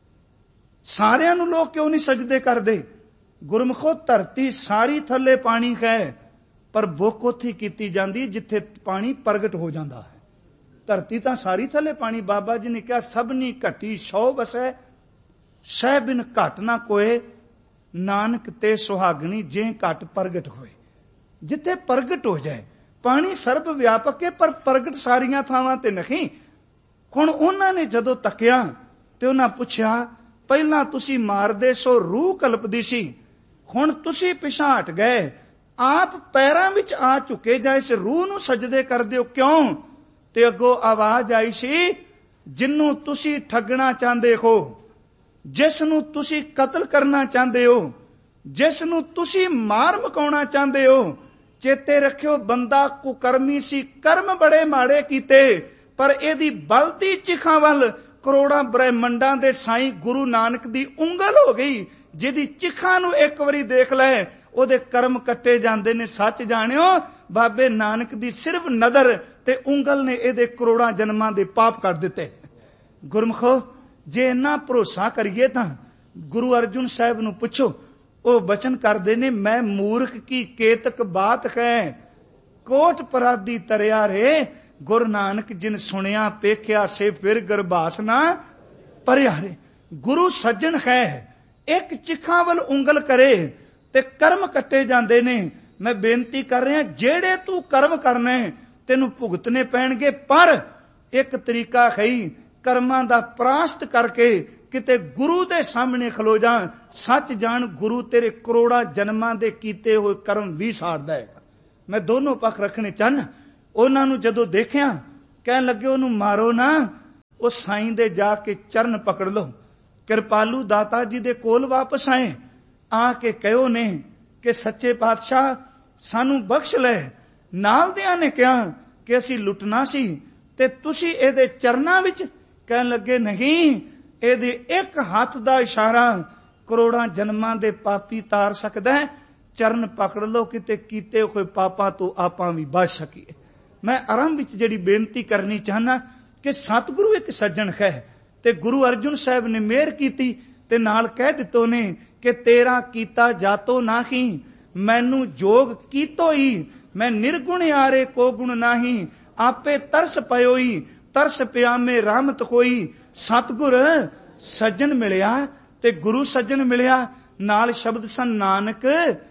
ਸਾਰਿਆਂ ਨੂੰ ਲੋਕ ਕਿਉਂ ਨਹੀਂ ਸਜਦੇ ਕਰਦੇ? ਗੁਰਮਖੋ, ਧਰਤੀ ਸਾਰੀ ਥੱਲੇ ਪਾਣੀ ਹੈ, ਪਰ ਬੁੱਕ ਉੱਥੇ ਕੀਤੀ ਜਾਂਦੀ ਜਿੱਥੇ ਪਾਣੀ ਪ੍ਰਗਟ ਹੋ ਜਾਂਦਾ ਹੈ। ਧਰਤੀ ਤਾਂ ਸਾਰੀ ਥੱਲੇ ਪਾਣੀ। ਬਾਬਾ ਜੀ ਨੇ ਕਿਹਾ ਸਭਨੀ ਘਟੀ ਸੌ ਵਸੈ, ਸਹਿ ਬਿਨ ਘਟ ਨਾ ਕੋਏ, ਨਾਨਕ ਤੇ ਸੁਹਾਗਣੀ ਜੇ ਘਟ ਪ੍ਰਗਟ ਹੋਏ। ਜਿੱਥੇ ਪ੍ਰਗਟ ਹੋ ਜਾਏ ਪਾਣੀ ਸਰਬ ਵਿਆਪਕ ਹੈ, ਪਰ ਪ੍ਰਗਟ ਸਾਰੀਆਂ ਥਾਵਾਂ ਤੇ ਨਹੀਂ। ਹੁਣ ਉਹਨਾਂ ਨੇ ਜਦੋਂ ਤੱਕਿਆ ਤੇ ਉਹਨਾਂ ਪੁੱਛਿਆ, ਪਹਿਲਾਂ ਤੁਸੀਂ ਮਾਰਦੇ ਸੋ ਰੂਹ ਕਲਪਦੀ ਸੀ, ਹੁਣ ਤੁਸੀਂ ਪਿਛਾਂਹ ਹਟ ਗਏ, ਆਪ ਪੈਰਾਂ ਵਿੱਚ ਆ ਝੁਕੇ ਜਾ ਇਸ ਰੂਹ ਨੂੰ ਸਜਦੇ ਕਰਦੇ ਹੋ ਕਿਉਂ? ਤੇ ਅੱਗੋਂ ਆਵਾਜ਼ ਆਈ ਸੀ, ਜਿਹਨੂੰ ਤੁਸੀਂ ਠੱਗਣਾ ਚਾਹੁੰਦੇ ਹੋ, ਜਿਸ ਨੂੰ ਤੁਸੀਂ ਕਤਲ ਕਰਨਾ ਚਾਹੁੰਦੇ ਹੋ, ਜਿਸ ਨੂੰ ਤੁਸੀਂ ਮਾਰ ਮਕਾਉਣਾ ਚਾਹੁੰਦੇ ਹੋ, ਚੇਤੇ ਰੱਖਿਓ ਬੰਦਾ ਕੁਕਰਮੀ ਸੀ, ਕਰਮ ਬੜੇ ਮਾੜੇ ਕੀਤੇ, ਪਰ ਇਹਦੀ ਬਲਦੀ ਚਿਖਾਂ ਵੱਲ ਕਰੋੜਾਂ ਬ੍ਰਹਿਮੰਡਾਂ ਦੇ ਸਾਈਂ ਗੁਰੂ ਨਾਨਕ ਦੀ ਉਂਗਲ ਹੋ ਗਈ। ਜਿਹਦੀ ਚਿਖਾਂ ਨੂੰ ਇੱਕ ਵਾਰੀ ਦੇਖ ਲੈ ਉਹਦੇ ਕਰਮ ਕੱਟੇ ਜਾਂਦੇ ਨੇ। ਸੱਚ ਜਾਣਿਓ, ਬਾਬੇ ਨਾਨਕ ਦੀ ਸਿਰਫ ਨਜ਼ਰ ਤੇ ਉਂਗਲ ਨੇ ਇਹਦੇ ਕਰੋੜਾਂ ਜਨਮਾਂ ਦੇ ਪਾਪ ਕੱਟ ਦਿੱਤੇ। ਗੁਰਮਖੋ, ਜੇ ਇੰਨਾ ਭਰੋਸਾ ਕਰੀਏ ਤਾਂ ਗੁਰੂ ਅਰਜੁਨ ਸਾਹਿਬ ਨੂੰ ਪੁੱਛੋ, ਉਹ ਬਚਨ ਕਰਦੇ ਨੇ, ਮੈਂ ਮੂਰਖ ਕੀ ਕੇਤਕ ਬਾਤ ਹੈ, ਕੋਟ ਪਰਾਦੀ ਤਰਿਆ ਰੇ, ਗੁਰੂ ਨਾਨਕ ਜਿਨ ਸੁਣਿਆ ਪੇਖਿਆ ਸੇ ਫਿਰ ਗਰਭਾਸ ਨਾ ਭਰਿਆ ਰੇ। ਗੁਰੂ ਸੱਜਣ ਹੈ, ਇੱਕ ਚਿਖਾਂ ਵੱਲ ਉਂਗਲ ਕਰੇ ਤੇ ਕਰਮ ਕੱਟੇ ਜਾਂਦੇ ਨੇ। ਮੈਂ ਬੇਨਤੀ ਕਰ ਰਿਹਾ, ਜਿਹੜੇ ਤੂੰ ਕਰਮ ਕਰਨੇ ਤੈਨੂੰ ਭੁਗਤਨੇ ਪੈਣਗੇ, ਪਰ ਇੱਕ ਤਰੀਕਾ ਹੈ, ਕਰਮਾਂ ਦਾ ਪ੍ਰਾਸ਼ਤ ਕਰਕੇ ਕਿਤੇ ਗੁਰੂ ਦੇ ਸਾਹਮਣੇ ਖਲੋ ਜਾ। ਸੱਚ ਜਾਣ, ਗੁਰੂ ਤੇਰੇ ਕਰੋੜਾਂ ਜਨਮਾਂ ਦੇ ਕੀਤੇ ਹੋਏ ਕਰਮ ਵੀ ਸਾੜਦਾ ਹੈ। ਮੈਂ ਦੋਨੋਂ ਪੱਖ ਰੱਖਣੇ ਚਾਹੁੰਦਾ। ਉਹਨਾਂ ਨੂੰ ਜਦੋਂ ਦੇਖਿਆ ਕਹਿਣ ਲੱਗੇ ਉਹਨੂੰ ਮਾਰੋ ਨਾ, ਉਹ ਸਾਈਂ ਦੇ ਜਾ ਕੇ ਚਰਨ ਪਕੜ ਲਓ। ਕਿਰਪਾਲੂ ਦਾਤਾ ਜੀ ਦੇ ਕੋਲ ਵਾਪਸ ਆਏ, ਆ ਕੇ ਕਹਿਓ ਨੇ ਕਿ ਸੱਚੇ ਪਾਤਸ਼ਾਹ ਸਾਨੂੰ ਬਖਸ਼ ਲੈ। ਨਾਲ ਦਿਆਂ ਨੇ ਕਿਹਾ ਕਿ ਅਸੀਂ ਲੁੱਟਣਾ ਸੀ ਤੇ ਤੁਸੀਂ ਇਹਦੇ ਚਰਨਾਂ ਵਿੱਚ। ਕਹਿਣ ਲੱਗੇ ਨਹੀਂ, ਇਹਦੇ ਇੱਕ ਹੱਥ ਦਾ ਇਸ਼ਾਰਾ ਕਰੋੜਾਂ ਜਨਮਾਂ ਦੇ ਪਾਪੀ ਤਾਰ ਸਕਦਾ ਹੈ। ਚਰਨ ਪਕੜ ਲਓ, ਕਿਤੇ ਕੀਤੇ ਹੋਏ ਪਾਪਾਂ ਤੋਂ ਆਪਾਂ ਵੀ ਬਚ ਸਕੀਏ। ਮੈਂ ਆਰੰਭ ਵਿੱਚ ਜਿਹੜੀ ਬੇਨਤੀ ਕਰਨੀ ਚਾਹਨਾ ਕਿ ਸਤਿਗੁਰੂ ਇੱਕ ਸੱਜਣ ਹੈ ਤੇ ਗੁਰੂ ਅਰਜਨ ਸਾਹਿਬ ਨੇ ਮਿਹਰ ਕੀਤੀ ਤੇ ਨਾਲ ਕਹਿ ਦਿੱਤੋ ਨੇ ਕਿ ਤੇਰਾ ਕੀਤਾ ਜਾਤੋ ਨਾਹੀ, ਮੈਨੂੰ ਜੋਗ ਕੀਤੋ ਹੀ। ਮੈਂ ਨਿਰਗੁਣ ਆਰੇ ਕੋ ਗੁਣ ਨਾਹੀ, ਆਪੇ ਤਰਸ ਪਇਓਈ, ਤਰਸ ਪਿਆ ਮੇ ਰਹਿਮਤ ਕੋਈ। ਸਤਿਗੁਰ ਸੱਜਣ ਮਿਲਿਆ ਤੇ ਗੁਰੂ ਸੱਜਣ ਮਿਲਿਆ, ਨਾਲ ਸ਼ਬਦ ਸਨ ਨਾਨਕ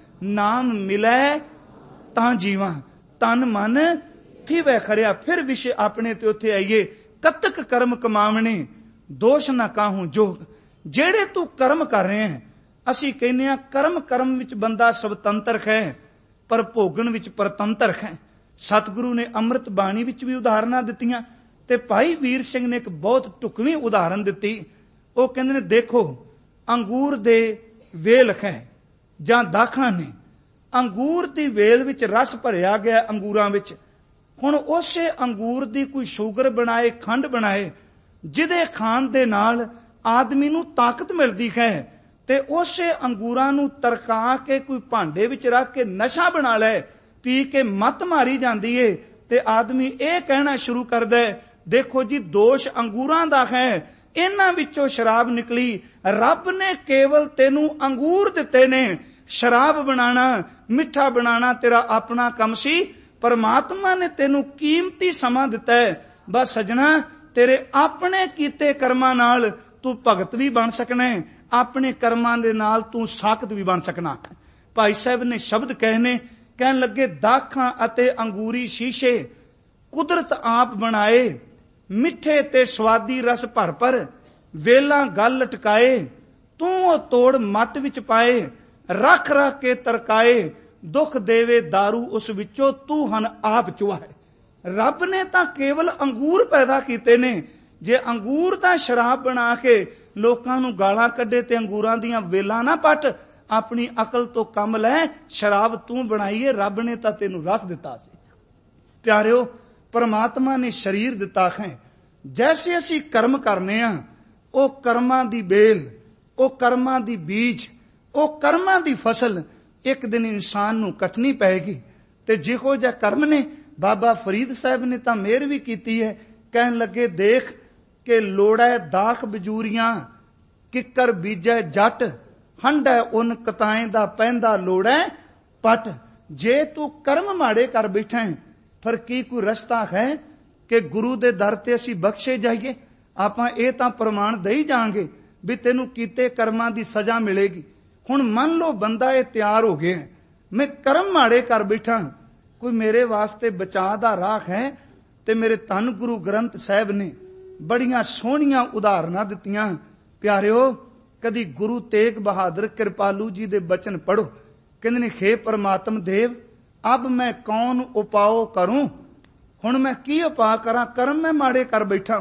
ਨਾਮ ਮਿਲੈ ਤਾਂ ਜੀਵਾਂ, ਤਨ ਮਨ ਥੀਵੈ ਖਰਿਆ। ਫਿਰ ਵਿਸ਼ੇ ਆਪਣੇ ਤੇ ਉੱਥੇ ਆਈਏ, ਕਤਕ ਕਰਮ ਕਮਾਵਣੇ ਦੋਸ਼ ਨਾ ਕਾਹੂ ਜੋਗ। ਜਿਹੜੇ ਤੂੰ ਕਰਮ ਕਰ ਰਹੇ ਹੈ, ਅਸੀਂ ਕਹਿੰਦੇ ਆ ਕਰਮ ਵਿੱਚ ਬੰਦਾ ਸੁਤੰਤਰ ਹੈ ਪਰ ਭੋਗਣ ਵਿੱਚ ਪਰਤੰਤਰ ਹੈ। ਸਤਿਗੁਰੂ ਨੇ ਅੰਮ੍ਰਿਤ ਬਾਣੀ ਵਿੱਚ ਵੀ ਉਦਾਹਰਨਾਂ ਦਿੱਤੀਆਂ ਤੇ ਭਾਈ ਵੀਰ ਸਿੰਘ ਨੇ ਇੱਕ ਬਹੁਤ ਢੁਕਵੀਂ ਉਦਾਹਰਨ ਦਿੱਤੀ। ਉਹ ਕਹਿੰਦੇ ਨੇ ਦੇਖੋ ਅੰਗੂਰ ਦੇ ਵੇਲ ਹੈ ਜਾਂ ਦਾਖਾਂ ਨੇ, ਅੰਗੂਰ ਦੀ ਵੇਲ ਵਿੱਚ ਰਸ ਭਰਿਆ ਗਿਆ ਅੰਗੂਰਾਂ ਵਿੱਚ। ਹੁਣ ਉਸੇ ਅੰਗੂਰ ਦੀ ਕੋਈ ਸ਼ੂਗਰ ਬਣਾਏ, ਖੰਡ ਬਣਾਏ, ਜਿਹਦੇ ਖਾਣ ਦੇ ਨਾਲ ਆਦਮੀ ਨੂੰ ਤਾਕਤ ਮਿਲਦੀ ਹੈ, ਤੇ ਉਸੇ ਅੰਗੂਰਾਂ ਨੂੰ ਤਰਕਾ ਕੇ ਕੋਈ ਭਾਂਡੇ ਵਿੱਚ ਰੱਖ ਕੇ ਨਸ਼ਾ ਬਣਾ ਲੈ, ਪੀ ਕੇ ਮੱਤ ਮਾਰੀ ਜਾਂਦੀ ਏ ਤੇ ਆਦਮੀ ਇਹ ਕਹਿਣਾ ਸ਼ੁਰੂ ਕਰਦਾ ਦੇਖੋ ਜੀ ਦੋਸ਼ ਅੰਗੂਰਾਂ ਦਾ ਹੈ, ਇਹਨਾਂ ਵਿੱਚੋਂ ਸ਼ਰਾਬ ਨਿਕਲੀ। ਰੱਬ ਨੇ ਕੇਵਲ ਤੈਨੂੰ ਅੰਗੂਰ ਦਿੱਤੇ ਨੇ, ਸ਼ਰਾਬ ਬਣਾਣਾ, ਮਿੱਠਾ ਬਣਾਣਾ ਤੇਰਾ ਆਪਣਾ ਕੰਮ ਸੀ। ਪਰਮਾਤਮਾ ਨੇ ਤੈਨੂੰ ਕੀਮਤੀ ਸਮਾਂ ਦਿੱਤਾ ਹੈ। ਬਸ ਸਜਣਾ, ਤੇਰੇ ਆਪਣੇ ਕੀਤੇ ਕਰਮਾਂ ਨਾਲ ਤੂੰ ਭਗਤ ਵੀ ਬਣ ਸਕਣਾ ਹੈ, ਆਪਣੇ ਕਰਮਾਂ ਦੇ ਨਾਲ ਤੂੰ ਸਾਖਤ ਵੀ ਬਣ ਸਕਣਾ। ਭਾਈ ਸਾਹਿਬ ਨੇ ਸ਼ਬਦ ਕਹਿਣੇ, ਕਹਿਣ ਲੱਗੇ ਦਾਖਾਂ ਅਤੇ ਅੰਗੂਰੀ ਸ਼ੀਸ਼ੇ ਕੁਦਰਤ ਆਪ ਬਣਾਏ, ਮਿੱਠੇ ਤੇ ਸਵਾਦੀ ਰਸ ਭਰ ਭਰ, ਵੇਲਾਂ ਗਲ ਲਟਕਾਏ, ਤੂੰ ਉਹ ਤੋੜ ਮੱਟ ਵਿੱਚ ਪਾਏ, ਰੱਖ ਰੱਖ ਕੇ ਤਰਕਾਏ, ਦੁੱਖ ਦੇਵੇ दारू ਉਸ ਵਿੱਚੋਂ, ਤੂੰ ਹਨ ਆਪ ਚੁਆਏ। ਰੱਬ ਨੇ ਤਾਂ ਕੇਵਲ ਅੰਗੂਰ ਪੈਦਾ ਕੀਤੇ ਨੇ, ਜੇ ਅੰਗੂਰ ਦਾ ਸ਼ਰਾਬ ਬਣਾ ਕੇ ਲੋਕਾਂ ਨੂੰ ਗਾਲਾਂ ਕੱਢੇ ਤੇ ਅੰਗੂਰਾਂ ਦੀਆਂ ਵੇਲਾਂ ਨਾ ਪੱਟ, ਆਪਣੀ ਅਕਲ ਤੋਂ ਕੰਮ ਲੈ। ਸ਼ਰਾਬ ਤੂੰ ਬਣਾਈਏ, ਰੱਬ ਨੇ ਤਾਂ ਤੈਨੂੰ ਰਸ ਦਿੱਤਾ ਸੀ। ਪਿਆਰਿਓ, ਪਰਮਾਤਮਾ ਨੇ ਸਰੀਰ ਦਿੱਤਾ ਹੈ। ਜੈਸੇ ਅਸੀਂ ਕਰਮ ਕਰਨੇ ਆ, ਉਹ ਕਰਮਾਂ ਦੀ ਬੇਲ, ਉਹ ਕਰਮਾਂ ਦੀ ਬੀਜ, ਉਹ ਕਰਮਾਂ ਦੀ ਫਸਲ ਇੱਕ ਦਿਨ ਇਨਸਾਨ ਨੂੰ ਕੱਟਣੀ ਪਏਗੀ। ਤੇ ਜਿਹੋ ਜਿਹਾ ਕਰਮ ਨੇ, ਬਾਬਾ ਫਰੀਦ ਸਾਹਿਬ ਨੇ ਤਾਂ ਮਿਹਰ ਵੀ ਕੀਤੀ ਹੈ। ਕਹਿਣ ਲੱਗੇ ਦੇਖ ਕਿ ਲੋੜੈ ਦਾਖ ਬਜੂਰੀਆਂ, ਕਿੱਕਰ ਬੀਜੈ ਜੱਟ, ਹੰਡੈ ਉਨ ਕਤਾਏ ਦਾ ਪੈਂਦਾ ਲੋੜੈ ਪਟ। ਜੇ ਤੂੰ ਕਰਮ ਮਾੜੇ ਕਰ ਬੈਠਾ ਹੈ, ਫਿਰ ਕੀ ਕੋਈ ਰਸਤਾ ਹੈ ਕਿ ਗੁਰੂ ਦੇ ਦਰ ਤੇ ਅਸੀਂ ਬਖਸ਼ੇ ਜਾਈਏ? ਆਪਾਂ ਇਹ ਤਾਂ ਪ੍ਰਮਾਣ ਦੇਈ ਜਾਾਂਗੇ ਵੀ ਤੈਨੂੰ ਕੀਤੇ ਕਰਮਾਂ ਦੀ ਸਜ਼ਾ ਮਿਲੇਗੀ। ਹੁਣ ਮੰਨ ਲਓ ਬੰਦਾ ਇਹ ਤਿਆਰ ਹੋ ਗਿਆ, ਮੈਂ ਕਰਮ ਮਾੜੇ ਕਰ ਬੈਠਾ, ਕੋਈ ਮੇਰੇ ਵਾਸਤੇ ਬਚਾਅ ਦਾ ਰਾਹ ਹੈ? ਤੇ ਮੇਰੇ ਧੰਨ ਗੁਰੂ ਗ੍ਰੰਥ ਸਾਹਿਬ ਨੇ ਬੜੀਆਂ ਸੋਹਣੀਆਂ ਉਦਾਹਰਨਾਂ ਦਿੱਤੀਆਂ। ਪਿਆਰਿਓ, ਕਦੀ ਗੁਰੂ ਤੇਗ ਬਹਾਦਰ ਕਿਰਪਾਲੂ ਜੀ ਦੇ ਬਚਨ ਪੜੋ। ਕਹਿੰਦੇ ਨੇ ਖੇ ਪਰਮਾਤਮ ਦੇਵ, ਅਬ ਮੈਂ ਕੌਣ ਉਪਾਓ ਕਰੂੰ। ਹੁਣ ਮੈਂ ਕੀ ਉਪਾਅ ਕਰਾਂ, ਕਰਮ ਮੈਂ ਮਾੜੇ ਕਰ ਬੈਠਾ।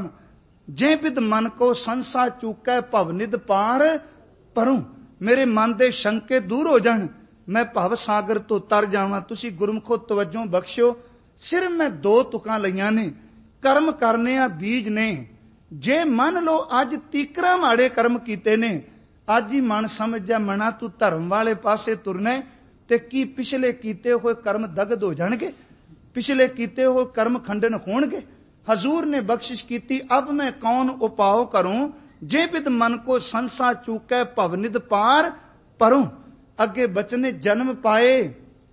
ਜੇ ਬਿਦ ਮਨ ਕੋ ਸੰਸਾ ਚੂਕੈ ਭਵਨਿਦ ਪਾਰ ਪਰੂੰ। ਮੇਰੇ ਮਨ ਦੇ ਸ਼ੰਕੇ ਦੂਰ ਹੋ ਜਾਣ, ਮੈਂ ਭਵ ਸਾਗਰ ਤੋਂ ਤਰ ਜਾਵਾਂ। ਤੁਸੀਂ ਗੁਰਮੁਖੋ ਤਵੱਜੋ ਬਖਸ਼ਿਓ। ਸਿਰ ਮੈਂ ਦੋ ਤੁਕਾਂ ਲਈਆਂ ਨੇ, ਕਰਮ ਕਰਨੇ ਆ ਬੀਜ ਨੇ। ਜੇ ਮੰਨ ਲਓ ਅੱਜ ਤੀਕਰਾ ਮਾੜੇ ਕਰਮ ਕੀਤੇ ਨੇ, ਅੱਜ ਹੀ ਮਨ ਸਮਝ ਜਾ ਮਨਾ ਤੂੰ ਧਰਮ ਵਾਲੇ ਪਾਸੇ ਤੁਰਨਾ, ਤੇ ਕੀ ਪਿਛਲੇ ਕੀਤੇ ਹੋਏ ਕਰਮ ਦਗਦ ਹੋ ਜਾਣਗੇ? ਪਿਛਲੇ ਕੀਤੇ ਹੋਏ ਕਰਮ ਖੰਡਨ ਹੋਣਗੇ? ਹਜ਼ੂਰ ਨੇ ਬਖਸ਼ਿਸ਼ ਕੀਤੀ, ਅਬ ਮੈਂ ਕੌਣ ਉਪਾਓ ਕਰੂੰ, ਜੇ ਬਿਦ ਮਨ ਕੋ ਸੰਸਾ ਚੂਕੈ ਭਵਨਿਦ ਪਾਰ ਪਰੂੰ। ਅੱਗੇ ਬਚਨੇ ਜਨਮ ਪਾਏ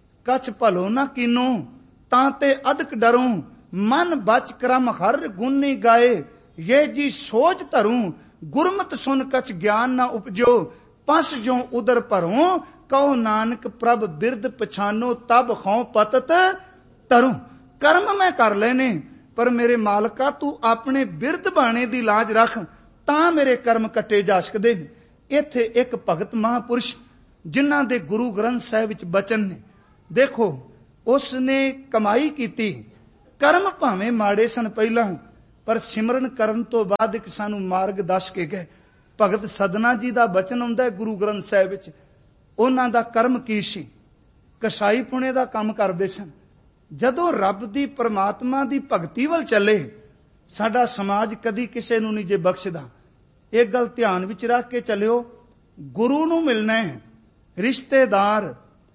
ਕਛ ਭਲੋ ਨਾ ਕੀਨੋ, ਤਾਂ ਤੇ ਅਦਕ ਡਰੂੰ, ਮਨ ਬਚ ਕਰਮ ਹਰ ਗੁਣੀ ਗਾਏ। ਇਹ ਜੀ ਸੋਚ ਧਰੂੰ, ਗੁਰਮਤ ਸੁਨ ਕਛ ਗਿਆਨ ਨਾ ਉਪਜੋ, ਪਸ ਜੋ ਉਦਰ ਭਰੂੰ, ਕਹੋ ਨਾਨਕ ਪ੍ਰਭ ਬਿਰਦ ਪਛਾਨੋ, ਤਬ ਖੌ ਪਤਤ ਤਰੂੰ। ਕਰਮ ਮੈਂ ਕਰ ਲੈਨੇ, ਪਰ ਮੇਰੇ ਮਾਲਕਾ ਤੂੰ ਆਪਣੇ ਬਿਰਦ ਬਾਣੇ ਦੀ ਲਾਜ ਰੱਖ, ਤਾਂ ਮੇਰੇ ਕਰਮ ਕੱਟੇ ਜਾ ਸਕਦੇ ਨੇ। ਇੱਥੇ ਇੱਕ ਭਗਤ ਮਹਾਂਪੁਰਸ਼ ਜਿਨ੍ਹਾਂ ਦੇ ਗੁਰੂ ਗ੍ਰੰਥ ਸਾਹਿਬ ਵਿੱਚ ਬਚਨ ਨੇ, ਦੇਖੋ ਉਸ ਨੇ ਕਮਾਈ ਕੀਤੀ, ਕਰਮ ਭਾਵੇਂ ਮਾੜੇ ਸਨ ਪਹਿਲਾਂ, ਪਰ ਸਿਮਰਨ ਕਰਨ ਤੋਂ ਬਾਅਦ ਇੱਕ ਸਾਨੂੰ ਮਾਰਗ ਦੱਸ ਕੇ ਗਏ। ਭਗਤ ਸਦਨਾ ਜੀ ਦਾ ਬਚਨ ਆਉਂਦਾ ਹੈ ਗੁਰੂ ਗ੍ਰੰਥ ਸਾਹਿਬ ਵਿੱਚ। ਉਹਨਾਂ ਦਾ ਕਰਮ ਕੀ ਸੀ? ਕਸਾਈ ਪੁਣੇ ਦਾ ਕੰਮ ਕਰਦੇ ਸਨ। ਜਦੋਂ ਰੱਬ ਦੀ ਪਰਮਾਤਮਾ ਦੀ ਭਗਤੀ ਵੱਲ ਚੱਲੇ, ਸਾਡਾ ਸਮਾਜ ਕਦੀ ਕਿਸੇ ਨੂੰ ਨਹੀਂ ਜੇ ਬਖਸ਼ਦਾ। ਇਹ ਗੱਲ ਧਿਆਨ ਵਿੱਚ ਰੱਖ ਕੇ ਚੱਲਿਓ। ਗੁਰੂ ਨੂੰ ਮਿਲਣਾ ਹੈ, ਰਿਸ਼ਤੇਦਾਰ,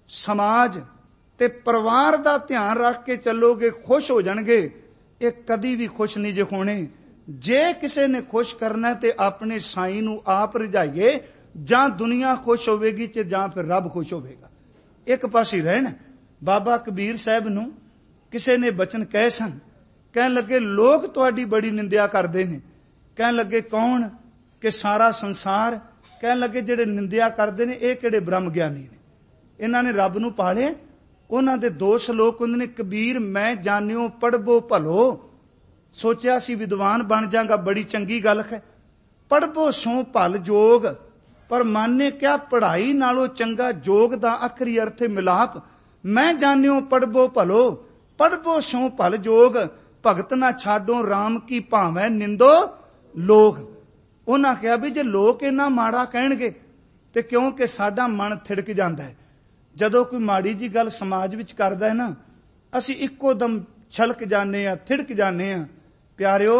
ਸਮਾਜ ਤੇ ਪਰਿਵਾਰ ਦਾ ਧਿਆਨ ਰੱਖ ਕੇ ਚੱਲੋਗੇ, ਖੁਸ਼ ਹੋ ਜਾਣਗੇ। ਇਹ ਕਦੀ ਵੀ ਖੁਸ਼ ਨਹੀਂ ਜੇ ਹੋਣੇ। ਜੇ ਕਿਸੇ ਨੇ ਖੁਸ਼ ਕਰਨਾ ਤੇ ਆਪਣੇ ਸਾਈਂ ਨੂੰ ਆਪ ਰਝਾਈਏ, ਜਾਂ ਦੁਨੀਆ ਖੁਸ਼ ਹੋਵੇਗੀ ਤੇ ਜਾਂ ਫਿਰ ਰੱਬ ਖੁਸ਼ ਹੋਵੇਗਾ। ਇੱਕ ਪਾਸੇ ਰਹਿਣ। ਬਾਬਾ ਕਬੀਰ ਸਾਹਿਬ ਨੂੰ ਕਿਸੇ ਨੇ ਬਚਨ ਕਹੇ ਸਨ। ਕਹਿਣ ਲੱਗੇ, ਲੋਕ ਤੁਹਾਡੀ ਬੜੀ ਨਿੰਦਿਆ ਕਰਦੇ ਨੇ। ਕਹਿਣ ਲੱਗੇ, ਕੌਣ? ਕਿ ਸਾਰਾ ਸੰਸਾਰ। ਕਹਿਣ ਲੱਗੇ, ਜਿਹੜੇ ਨਿੰਦਿਆ ਕਰਦੇ ਨੇ ਇਹ ਕਿਹੜੇ ਬ੍ਰਹਮ ਗਿਆਨੀ ਨੇ? ਇਹਨਾਂ ਨੇ ਰੱਬ ਨੂੰ ਪਾਲੇ। ਉਹਨਾਂ ਦੇ 2 ਸ਼ਲੋਕ ਹੁੰਦੇ ਨੇ, ਕਬੀਰ ਮੈਂ ਜਾਣਿਓ ਪੜ੍ਹਬੋ ਭਲੋ। ਸੋਚਿਆ ਸੀ ਵਿਦਵਾਨ ਬਣ ਜਾਗਾ, ਬੜੀ ਚੰਗੀ ਗੱਲ ਹੈ। ਪੜ੍ਹਬੋ ਸੋ ਭਲ ਜੋਗ, ਪਰ ਮਨ ਨੇ ਕਿਹਾ ਪੜ੍ਹਾਈ ਨਾਲੋਂ ਚੰਗਾ ਜੋਗ ਦਾ ਆਖਰੀ ਅਰਥ ਹੈ ਮਿਲਾਪ। ਮੈਂ ਜਾਣਿਓ ਪੜ੍ਹਬੋ ਭਲੋ, ਪੜ੍ਹਬੋ ਸੋ ਭਲ ਜੋਗ। ਭਗਤ ਨਾ ਛਾਡੋ RAM ਕੀ ਭਾਵੇਂ ਨਿੰਦੋ ਲੋਕ। ਉਹਨਾਂ ਕਿਹਾ ਵੀ ਜੇ ਲੋਕ ਇੰਨਾ ਮਾੜਾ ਕਹਿਣਗੇ ਤੇ ਕਿਉਂਕਿ ਸਾਡਾ ਮਨ ਥਿੜਕ ਜਾਂਦਾ ਹੈ। ਜਦੋਂ ਕੋਈ ਮਾੜੀ ਜੀ ਗੱਲ ਸਮਾਜ ਵਿੱਚ ਕਰਦਾ ਹੈ ਨਾ, ਅਸੀਂ ਇੱਕੋ ਦਮ ਛਲਕ ਜਾਂਦੇ ਆ, ਥਿੜਕ ਜਾਂਦੇ ਆ। ਪਿਆਰਿਓ,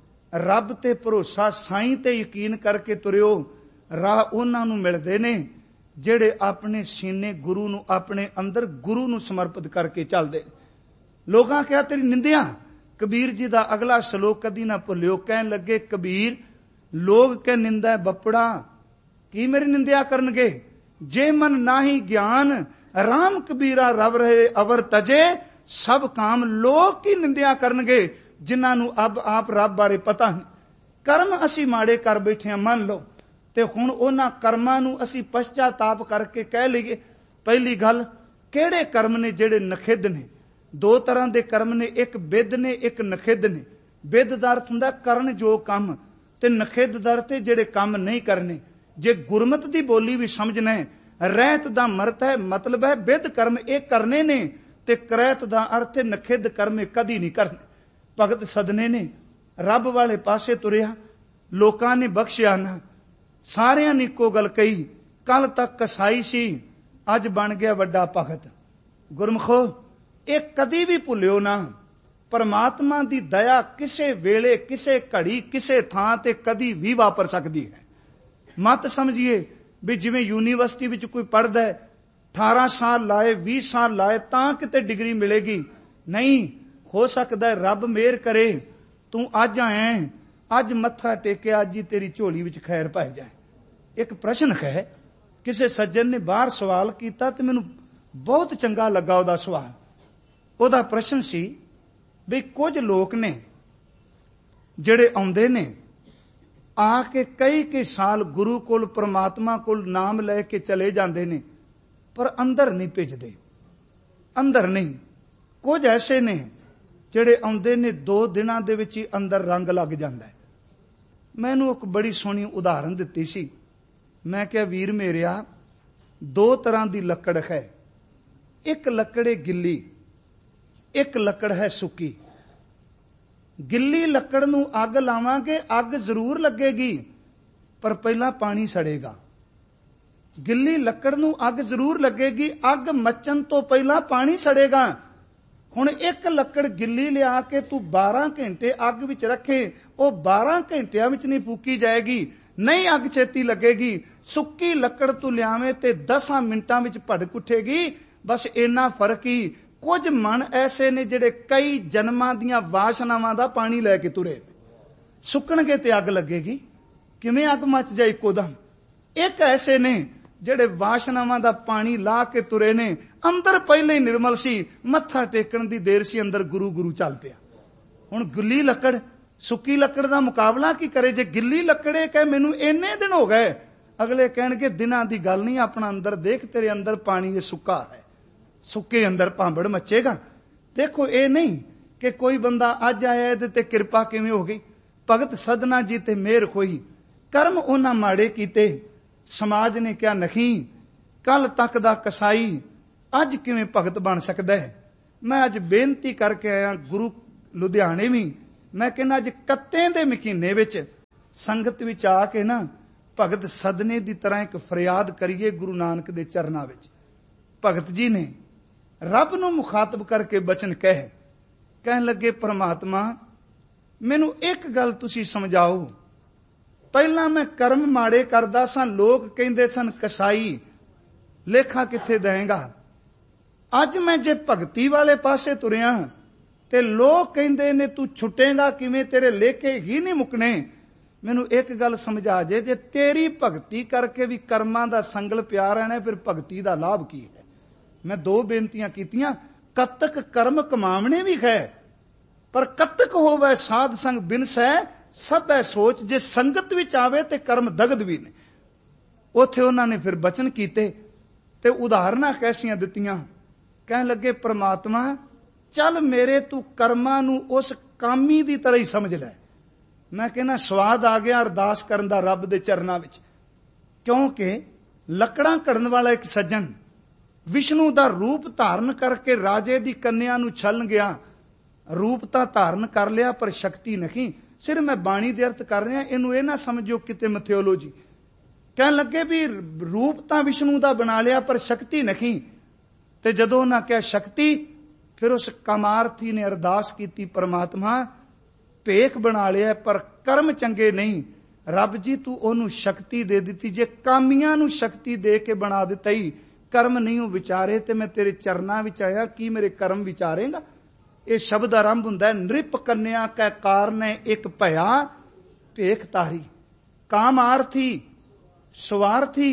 ਰੱਬ ਤੇ ਭਰੋਸਾ, ਸਾਈਂ ਤੇ ਯਕੀਨ ਕਰਕੇ ਤੁਰਿਓ। ਰਾਹ ਉਹਨਾਂ ਨੂੰ ਮਿਲਦੇ ਨੇ ਜਿਹੜੇ ਆਪਣੇ ਸੀਨੇ ਗੁਰੂ ਨੂੰ, ਆਪਣੇ ਅੰਦਰ ਗੁਰੂ ਨੂੰ ਸਮਰਪਿਤ ਕਰਕੇ ਚੱਲਦੇ। ਲੋਕਾਂ ਕਿਹਾ ਤੇਰੀ ਨਿੰਦਿਆ। ਕਬੀਰ ਜੀ ਦਾ ਅਗਲਾ ਸ਼ਲੋਕ ਕਦੀ ਨਾ ਭੁੱਲਿਓ। ਕਹਿਣ ਲੱਗੇ, ਕਬੀਰ ਲੋਕ ਕੇ ਨਿੰਦਾ ਬੱਪੜਾ, ਕੀ ਮੇਰੀ ਨਿੰਦਿਆ ਕਰਨਗੇ? ਜੇ ਮਨ ਨਾਹੀ ਗਿਆਨ, RAM ਕਬੀਰਾ ਰਵ ਰਹੇ ਅਵਰ ਤਜੇ। ਸਭ ਕਾਮ ਲੋਕ ਕੀ ਨਿੰਦਿਆ ਕਰਨਗੇ, ਜਿਨ੍ਹਾਂ ਨੂੰ ਆਪ ਰੱਬ ਬਾਰੇ ਪਤਾ ਨਹੀਂ। ਕਰਮ ਅਸੀਂ ਮਾੜੇ ਕਰ ਬੈਠੇ ਹਾਂ, ਮੰਨ ਲਓ, ਤੇ ਹੁਣ ਉਹਨਾਂ ਕਰਮਾਂ ਨੂੰ ਅਸੀਂ ਪਛਤਾਤਾਪ ਕਰਕੇ ਕਹਿ ਲਈਏ। ਪਹਿਲੀ ਗੱਲ, ਕਿਹੜੇ ਕਰਮ ਨੇ ਜਿਹੜੇ ਨਖਿੱਧ ਨੇ? 2 ਤਰ੍ਹਾਂ ਦੇ ਕਰਮ ਨੇ, ਇੱਕ ਬਿੱਧ ਨੇ, ਇੱਕ ਨਖਿੱਧ ਨੇ। ਬਿੱਧ ਦਾ ਅਰਥ ਹੁੰਦਾ ਕਰਨ ਜੋ ਕੰਮ, ਤੇ ਨਖਿੱਧ ਦਾ ਅਰਥ ਜਿਹੜੇ ਕੰਮ ਨਹੀਂ ਕਰਨੇ। ਜੇ ਗੁਰਮਤ ਦੀ ਬੋਲੀ ਵੀ ਸਮਝਣਾ ਹੈ, ਰਹਿਤ ਦਾ ਮਰਤ ਹੈ, ਮਤਲਬ ਹੈ ਬਿੱਧ ਕਰਮ ਇਹ ਕਰਨੇ ਨੇ, ਤੇ ਕਰੈਤ ਦਾ ਅਰਥ ਹੈ ਨਖਿੱਧ ਕਰਮ ਇਹ ਕਦੀ ਨਹੀਂ ਕਰਨੇ। ਭਗਤ ਸਦਨੇ ਨੇ ਰੱਬ ਵਾਲੇ ਪਾਸੇ ਤੁਰਿਆ, ਲੋਕਾਂ ਨੇ ਬਖਸ਼ਿਆ ਨਾ। ਸਾਰਿਆਂ ਨੇ ਇੱਕੋ ਗੱਲ ਕਹੀ, ਕੱਲ ਤੱਕ ਕਸਾਈ ਸੀ, ਅੱਜ ਬਣ ਗਿਆ ਵੱਡਾ ਭਗਤ। ਗੁਰਮਖੋ, ਇਹ ਕਦੀ ਵੀ ਭੁੱਲਿਓ ਨਾ, ਪਰਮਾਤਮਾ ਦੀ ਦਇਆ ਕਿਸੇ ਵੇਲੇ, ਕਿਸੇ ਘੜੀ, ਕਿਸੇ ਥਾਂ ਤੇ ਕਦੀ ਵੀ ਵਾਪਰ ਸਕਦੀ ਹੈ। ਮਤ ਸਮਝੀਏ ਵੀ ਜਿਵੇਂ ਯੂਨੀਵਰਸਿਟੀ ਵਿੱਚ ਕੋਈ ਪੜ੍ਹਦਾ ਹੈ, 18 ਸਾਲ ਲਾਏ, 20 ਸਾਲ ਲਾਏ ਤਾਂ ਕਿਤੇ ਡਿਗਰੀ ਮਿਲੇਗੀ। ਨਹੀਂ, ਹੋ ਸਕਦਾ ਹੈ ਰੱਬ ਮਿਹਰ ਕਰੇ, ਤੂੰ ਅੱਜ ਆਇਆ, ਅੱਜ ਮੱਥਾ ਟੇਕਿਆ, ਅੱਜ ਹੀ ਤੇਰੀ ਝੋਲੀ ਵਿੱਚ ਖੈਰ ਪੈ ਜਾਏ। ਇੱਕ ਪ੍ਰਸ਼ਨ ਹੈ, ਕਿਸੇ ਸੱਜਣ ਨੇ ਬਾਹਰ ਸਵਾਲ ਕੀਤਾ ਤੇ ਮੈਨੂੰ ਬਹੁਤ ਚੰਗਾ ਲੱਗਾ ਉਹਦਾ ਸਵਾਲ। ਉਹਦਾ ਪ੍ਰਸ਼ਨ ਸੀ ਵੀ ਕੁਝ ਲੋਕ ਨੇ ਜਿਹੜੇ ਆਉਂਦੇ ਨੇ, ਆ ਕੇ ਕਈ ਸਾਲ ਗੁਰੂ ਕੋਲ, ਪ੍ਰਮਾਤਮਾ ਕੋਲ ਨਾਮ ਲੈ ਕੇ ਚਲੇ ਜਾਂਦੇ ਨੇ, ਪਰ ਅੰਦਰ ਨਹੀਂ ਭਿੱਜਦੇ, ਅੰਦਰ ਨਹੀਂ। ਕੁਝ ਐਸੇ ਨੇ ਜਿਹੜੇ ਆਉਂਦੇ ਨੇ 2 ਦਿਨਾਂ ਦੇ ਵਿੱਚ ਹੀ ਅੰਦਰ ਰੰਗ ਲੱਗ ਜਾਂਦਾ ਹੈ। ਮੈਨੂੰ ਇੱਕ ਬੜੀ ਸੋਹਣੀ ਉਦਾਹਰਨ ਦਿੱਤੀ ਸੀ। ਮੈਂ ਕਿਹਾ, ਵੀਰ ਮੇਰਿਆ, 2 ਤਰ੍ਹਾਂ ਦੀ ਲੱਕੜ ਹੈ। ਇੱਕ ਲੱਕੜ ਹੈ ਗਿੱਲੀ, ਇੱਕ ਲੱਕੜ ਹੈ ਸੁੱਕੀ। ਗਿੱਲੀ ਲੱਕੜ ਨੂੰ ਅੱਗ ਲਾਵਾਂਗੇ, ਅੱਗ ਜ਼ਰੂਰ ਲੱਗੇਗੀ, ਪਰ ਪਹਿਲਾਂ ਪਾਣੀ ਸੜੇਗਾ। ਗਿੱਲੀ ਲੱਕੜ ਨੂੰ ਅੱਗ ਜ਼ਰੂਰ ਲੱਗੇਗੀ, ਅੱਗ ਮੱਚਣ ਤੋਂ ਪਹਿਲਾਂ ਪਾਣੀ ਸੜੇਗਾ। ਹੁਣ ਇੱਕ ਲੱਕੜ ਗਿੱਲੀ ਲਿਆ ਕੇ ਤੂੰ 12 ਘੰਟੇ ਅੱਗ ਵਿੱਚ ਰੱਖੇ, ਉਹ 12 ਘੰਟਿਆਂ ਵਿੱਚ ਨਹੀਂ ਫੂਕੀ ਜਾਏਗੀ, ਨਹੀਂ ਅੱਗ ਛੇਤੀ ਲੱਗੇਗੀ। ਸੁੱਕੀ ਲੱਕੜ ਤੂੰ ਲਿਆਵੇਂ ਤੇ 10 ਮਿੰਟਾਂ ਵਿੱਚ ਭੜਕ ਉੱਠੇਗੀ। ਬਸ ਇੰਨਾ ਫਰਕ ਹੀ। ਕੁਝ ਮਨ ਐਸੇ ਨੇ ਜਿਹੜੇ ਕਈ ਜਨਮਾਂ ਦੀਆਂ ਵਾਸ਼ਨਾਵਾਂ ਦਾ ਪਾਣੀ ਲੈ ਕੇ ਤੁਰੇ, ਸੁੱਕਣਗੇ ਤੇ ਅੱਗ ਲੱਗੇਗੀ। ਕਿਵੇਂ ਅੱਗ ਮੱਚ ਜਾਏ ਇੱਕੋ ਦਮ? ਇੱਕ ਐਸੇ ਨੇ ਜਿਹੜੇ ਵਾਸ਼ਨਾਵਾਂ ਦਾ ਪਾਣੀ ਲਾ ਕੇ ਤੁਰੇ ਨੇ, ਅੰਦਰ ਪਹਿਲੇ ਹੀ ਨਿਰਮਲ ਸੀ, ਮੱਥਾ ਟੇਕਣ ਦੀ ਦੇਰ ਸੀ, ਅੰਦਰ ਗੁਰੂ ਗੁਰੂ ਚੱਲ ਪਿਆ। ਹੁਣ ਗਿੱਲੀ ਲੱਕੜ ਸੁੱਕੀ ਲੱਕੜ ਦਾ ਮੁਕਾਬਲਾ ਕੀ ਕਰੇ? ਜੇ ਗਿੱਲੀ ਲੱਕੜੇ ਕਹੇ ਮੈਨੂੰ ਇੰਨੇ ਦਿਨ ਹੋ ਗਏ, ਅਗਲੇ ਕਹਿਣਗੇ ਦਿਨਾਂ ਦੀ ਗੱਲ ਨਹੀਂ, ਆਪਣਾ ਅੰਦਰ ਦੇਖ, ਤੇਰੇ ਅੰਦਰ ਪਾਣੀ ਇਹ ਸੁੱਕਾ ਹੈ, ਸੁੱਕੇ ਅੰਦਰ ਭਾਂਬੜ ਮੱਚੇਗਾ। ਦੇਖੋ, ਇਹ ਨਹੀਂ ਕਿ ਕੋਈ ਬੰਦਾ ਅੱਜ ਆਇਆ ਇਹਦੇ ਤੇ ਕਿਰਪਾ ਕਿਵੇਂ ਹੋ ਗਈ। ਭਗਤ ਸਦਨਾ ਜੀ ਤੇ ਮਿਹਰ ਹੋਈ। ਕਰਮ ਉਹਨਾਂ ਮਾੜੇ ਕੀਤੇ, ਸਮਾਜ ਨੇ ਕਿਹਾ ਨਹੀਂ, ਕੱਲ ਤੱਕ ਦਾ ਕਸਾਈ ਅੱਜ ਕਿਵੇਂ ਭਗਤ ਬਣ ਸਕਦਾ ਹੈ। ਮੈਂ ਅੱਜ ਬੇਨਤੀ ਕਰਕੇ ਆਇਆ, ਗੁਰੂ ਲੁਧਿਆਣੇ ਵੀ ਮੈਂ ਕਹਿੰਦਾ ਅੱਜ ਕੱਤੇ ਦੇ ਮਹੀਨੇ ਵਿੱਚ ਸੰਗਤ ਵਿੱਚ ਆ ਕੇ ਨਾ ਭਗਤ ਸਦਨੇ ਦੀ ਤਰ੍ਹਾਂ ਇੱਕ ਫਰਿਆਦ ਕਰੀਏ ਗੁਰੂ ਨਾਨਕ ਦੇ ਚਰਨਾਂ ਵਿੱਚ। ਭਗਤ ਜੀ ਨੇ ਰੱਬ ਨੂੰ ਮੁਖਾਤਬ ਕਰਕੇ ਬਚਨ ਕਹਿਣ ਲੱਗੇ, ਪਰਮਾਤਮਾ ਮੈਨੂੰ ਇੱਕ ਗੱਲ ਤੁਸੀਂ ਸਮਝਾਓ। ਪਹਿਲਾਂ ਮੈਂ ਕਰਮ ਮਾੜੇ ਕਰਦਾ ਸਾਂ, ਲੋਕ ਕਹਿੰਦੇ ਸਨ ਕਸਾਈ, ਲੇਖਾ ਕਿੱਥੇ ਦੇਵੇਂਗਾ। ਅੱਜ ਮੈਂ ਜੇ ਭਗਤੀ ਵਾਲੇ ਪਾਸੇ ਤੁਰਿਆ ਤੇ ਲੋਕ ਕਹਿੰਦੇ ਨੇ ਤੂੰ ਛੁੱਟੇਗਾ ਕਿਵੇਂ, ਤੇਰੇ ਲੇਖੇ ਹੀ ਨਹੀਂ ਮੁੱਕਣੇ। ਮੈਨੂੰ ਇੱਕ ਗੱਲ ਸਮਝਾ ਜੇ ਤੇਰੀ ਭਗਤੀ ਕਰਕੇ ਵੀ ਕਰਮਾਂ ਦਾ ਸੰਗਲ ਪਿਆ ਰਹਿਣਾ, ਫਿਰ ਭਗਤੀ ਦਾ ਲਾਭ ਕੀ ਹੈ। ਮੈਂ 2 ਬੇਨਤੀਆਂ ਕੀਤੀਆਂ, ਕਤਕ ਕਰਮ ਕਮਾਵਣੇ ਵੀ ਹੈ, ਪਰ ਕਤਕ ਹੋਵੇ ਸਾਧ ਸੰਗ ਬਿਨਸੈ ਸਭੈ ਸੋਚ। ਜੇ ਸੰਗਤ ਵਿੱਚ ਆਵੇ ਤੇ ਕਰਮ ਦਗਦ ਵੀ ਨੇ। ਉੱਥੇ ਉਹਨਾਂ ਨੇ ਫਿਰ ਬਚਨ ਕੀਤੇ ਤੇ ਉਦਾਹਰਨਾਂ ਕੈਸੀਆਂ ਦਿੱਤੀਆਂ। ਕਹਿਣ ਲੱਗੇ, ਪ੍ਰਮਾਤਮਾ ਚੱਲ ਮੇਰੇ ਤੂੰ ਕਰਮਾਂ ਨੂੰ ਉਸ ਕਾਮੀ ਦੀ ਤਰ੍ਹਾਂ ਹੀ ਸਮਝ ਲੈ। ਮੈਂ ਕਹਿੰਦਾ ਸਵਾਦ ਆ ਗਿਆ ਅਰਦਾਸ ਕਰਨ ਦਾ ਰੱਬ ਦੇ ਚਰਨਾਂ ਵਿੱਚ, ਕਿਉਂਕਿ ਲੱਕੜਾਂ ਘੜਨ ਵਾਲਾ ਇੱਕ ਸੱਜਣ ਵਿਸ਼ਨੂੰ ਦਾ ਰੂਪ ਧਾਰਨ ਕਰਕੇ ਰਾਜੇ ਦੀ ਕੰਨਿਆ ਨੂੰ ਛਲਣ ਗਿਆ। ਰੂਪ ਤਾਂ ਧਾਰਨ ਕਰ ਲਿਆ ਪਰ ਸ਼ਕਤੀ ਨਹੀਂ। ਸਿਰ ਮੈਂ ਬਾਣੀ ਦੇ ਅਰਥ ਕਰ ਰਿਹਾ, ਇਹਨੂੰ ਇਹ ਨਾ ਸਮਝੋ ਕਿਤੇ ਮਿਥਿਓਲੋਜੀ। ਕਹਿਣ ਲੱਗੇ ਵੀ ਰੂਪ ਤਾਂ ਵਿਸ਼ਨੂੰ ਦਾ ਬਣਾ ਲਿਆ ਪਰ ਸ਼ਕਤੀ ਨਹੀਂ। ਤੇ ਜਦੋਂ ਉਹਨਾਂ ਕਿਹਾ ਸ਼ਕਤੀ, ਫਿਰ ਉਸ ਕਾਮਾਰਥੀ ਨੇ ਅਰਦਾਸ ਕੀਤੀ, ਪਰਮਾਤਮਾ ਭੇਖ ਬਣਾ ਲਿਆ ਪਰ ਕਰਮ ਚੰਗੇ ਨਹੀਂ। ਰੱਬ ਜੀ ਤੂੰ ਉਹਨੂੰ ਸ਼ਕਤੀ ਦੇ ਦਿੱਤੀ, ਜੇ ਕਾਮੀਆਂ ਨੂੰ ਸ਼ਕਤੀ ਦੇ ਕੇ ਬਣਾ ਦਿੱਤਾ ਹੀ ਕਰਮ ਨਹੀਂ ਉਹ ਵਿਚਾਰੇ, ਤੇ ਮੈਂ ਤੇਰੇ ਚਰਨਾਂ ਵਿੱਚ ਆਇਆ, ਕੀ ਮੇਰੇ ਕਰਮ ਵਿਚਾਰੇਗਾ। ਇਹ ਸ਼ਬਦ ਆਰੰਭ ਹੁੰਦਾ ਹੈ, ਨ੍ਰਿਪ ਕੰਨਿਆ ਕੈ ਕਾਰਨੈ ਇੱਕ ਭਇਆ ਭੇਖ ਤਾਰੀ। ਕਾਮਾਰਥੀ ਸਵਾਰਥੀ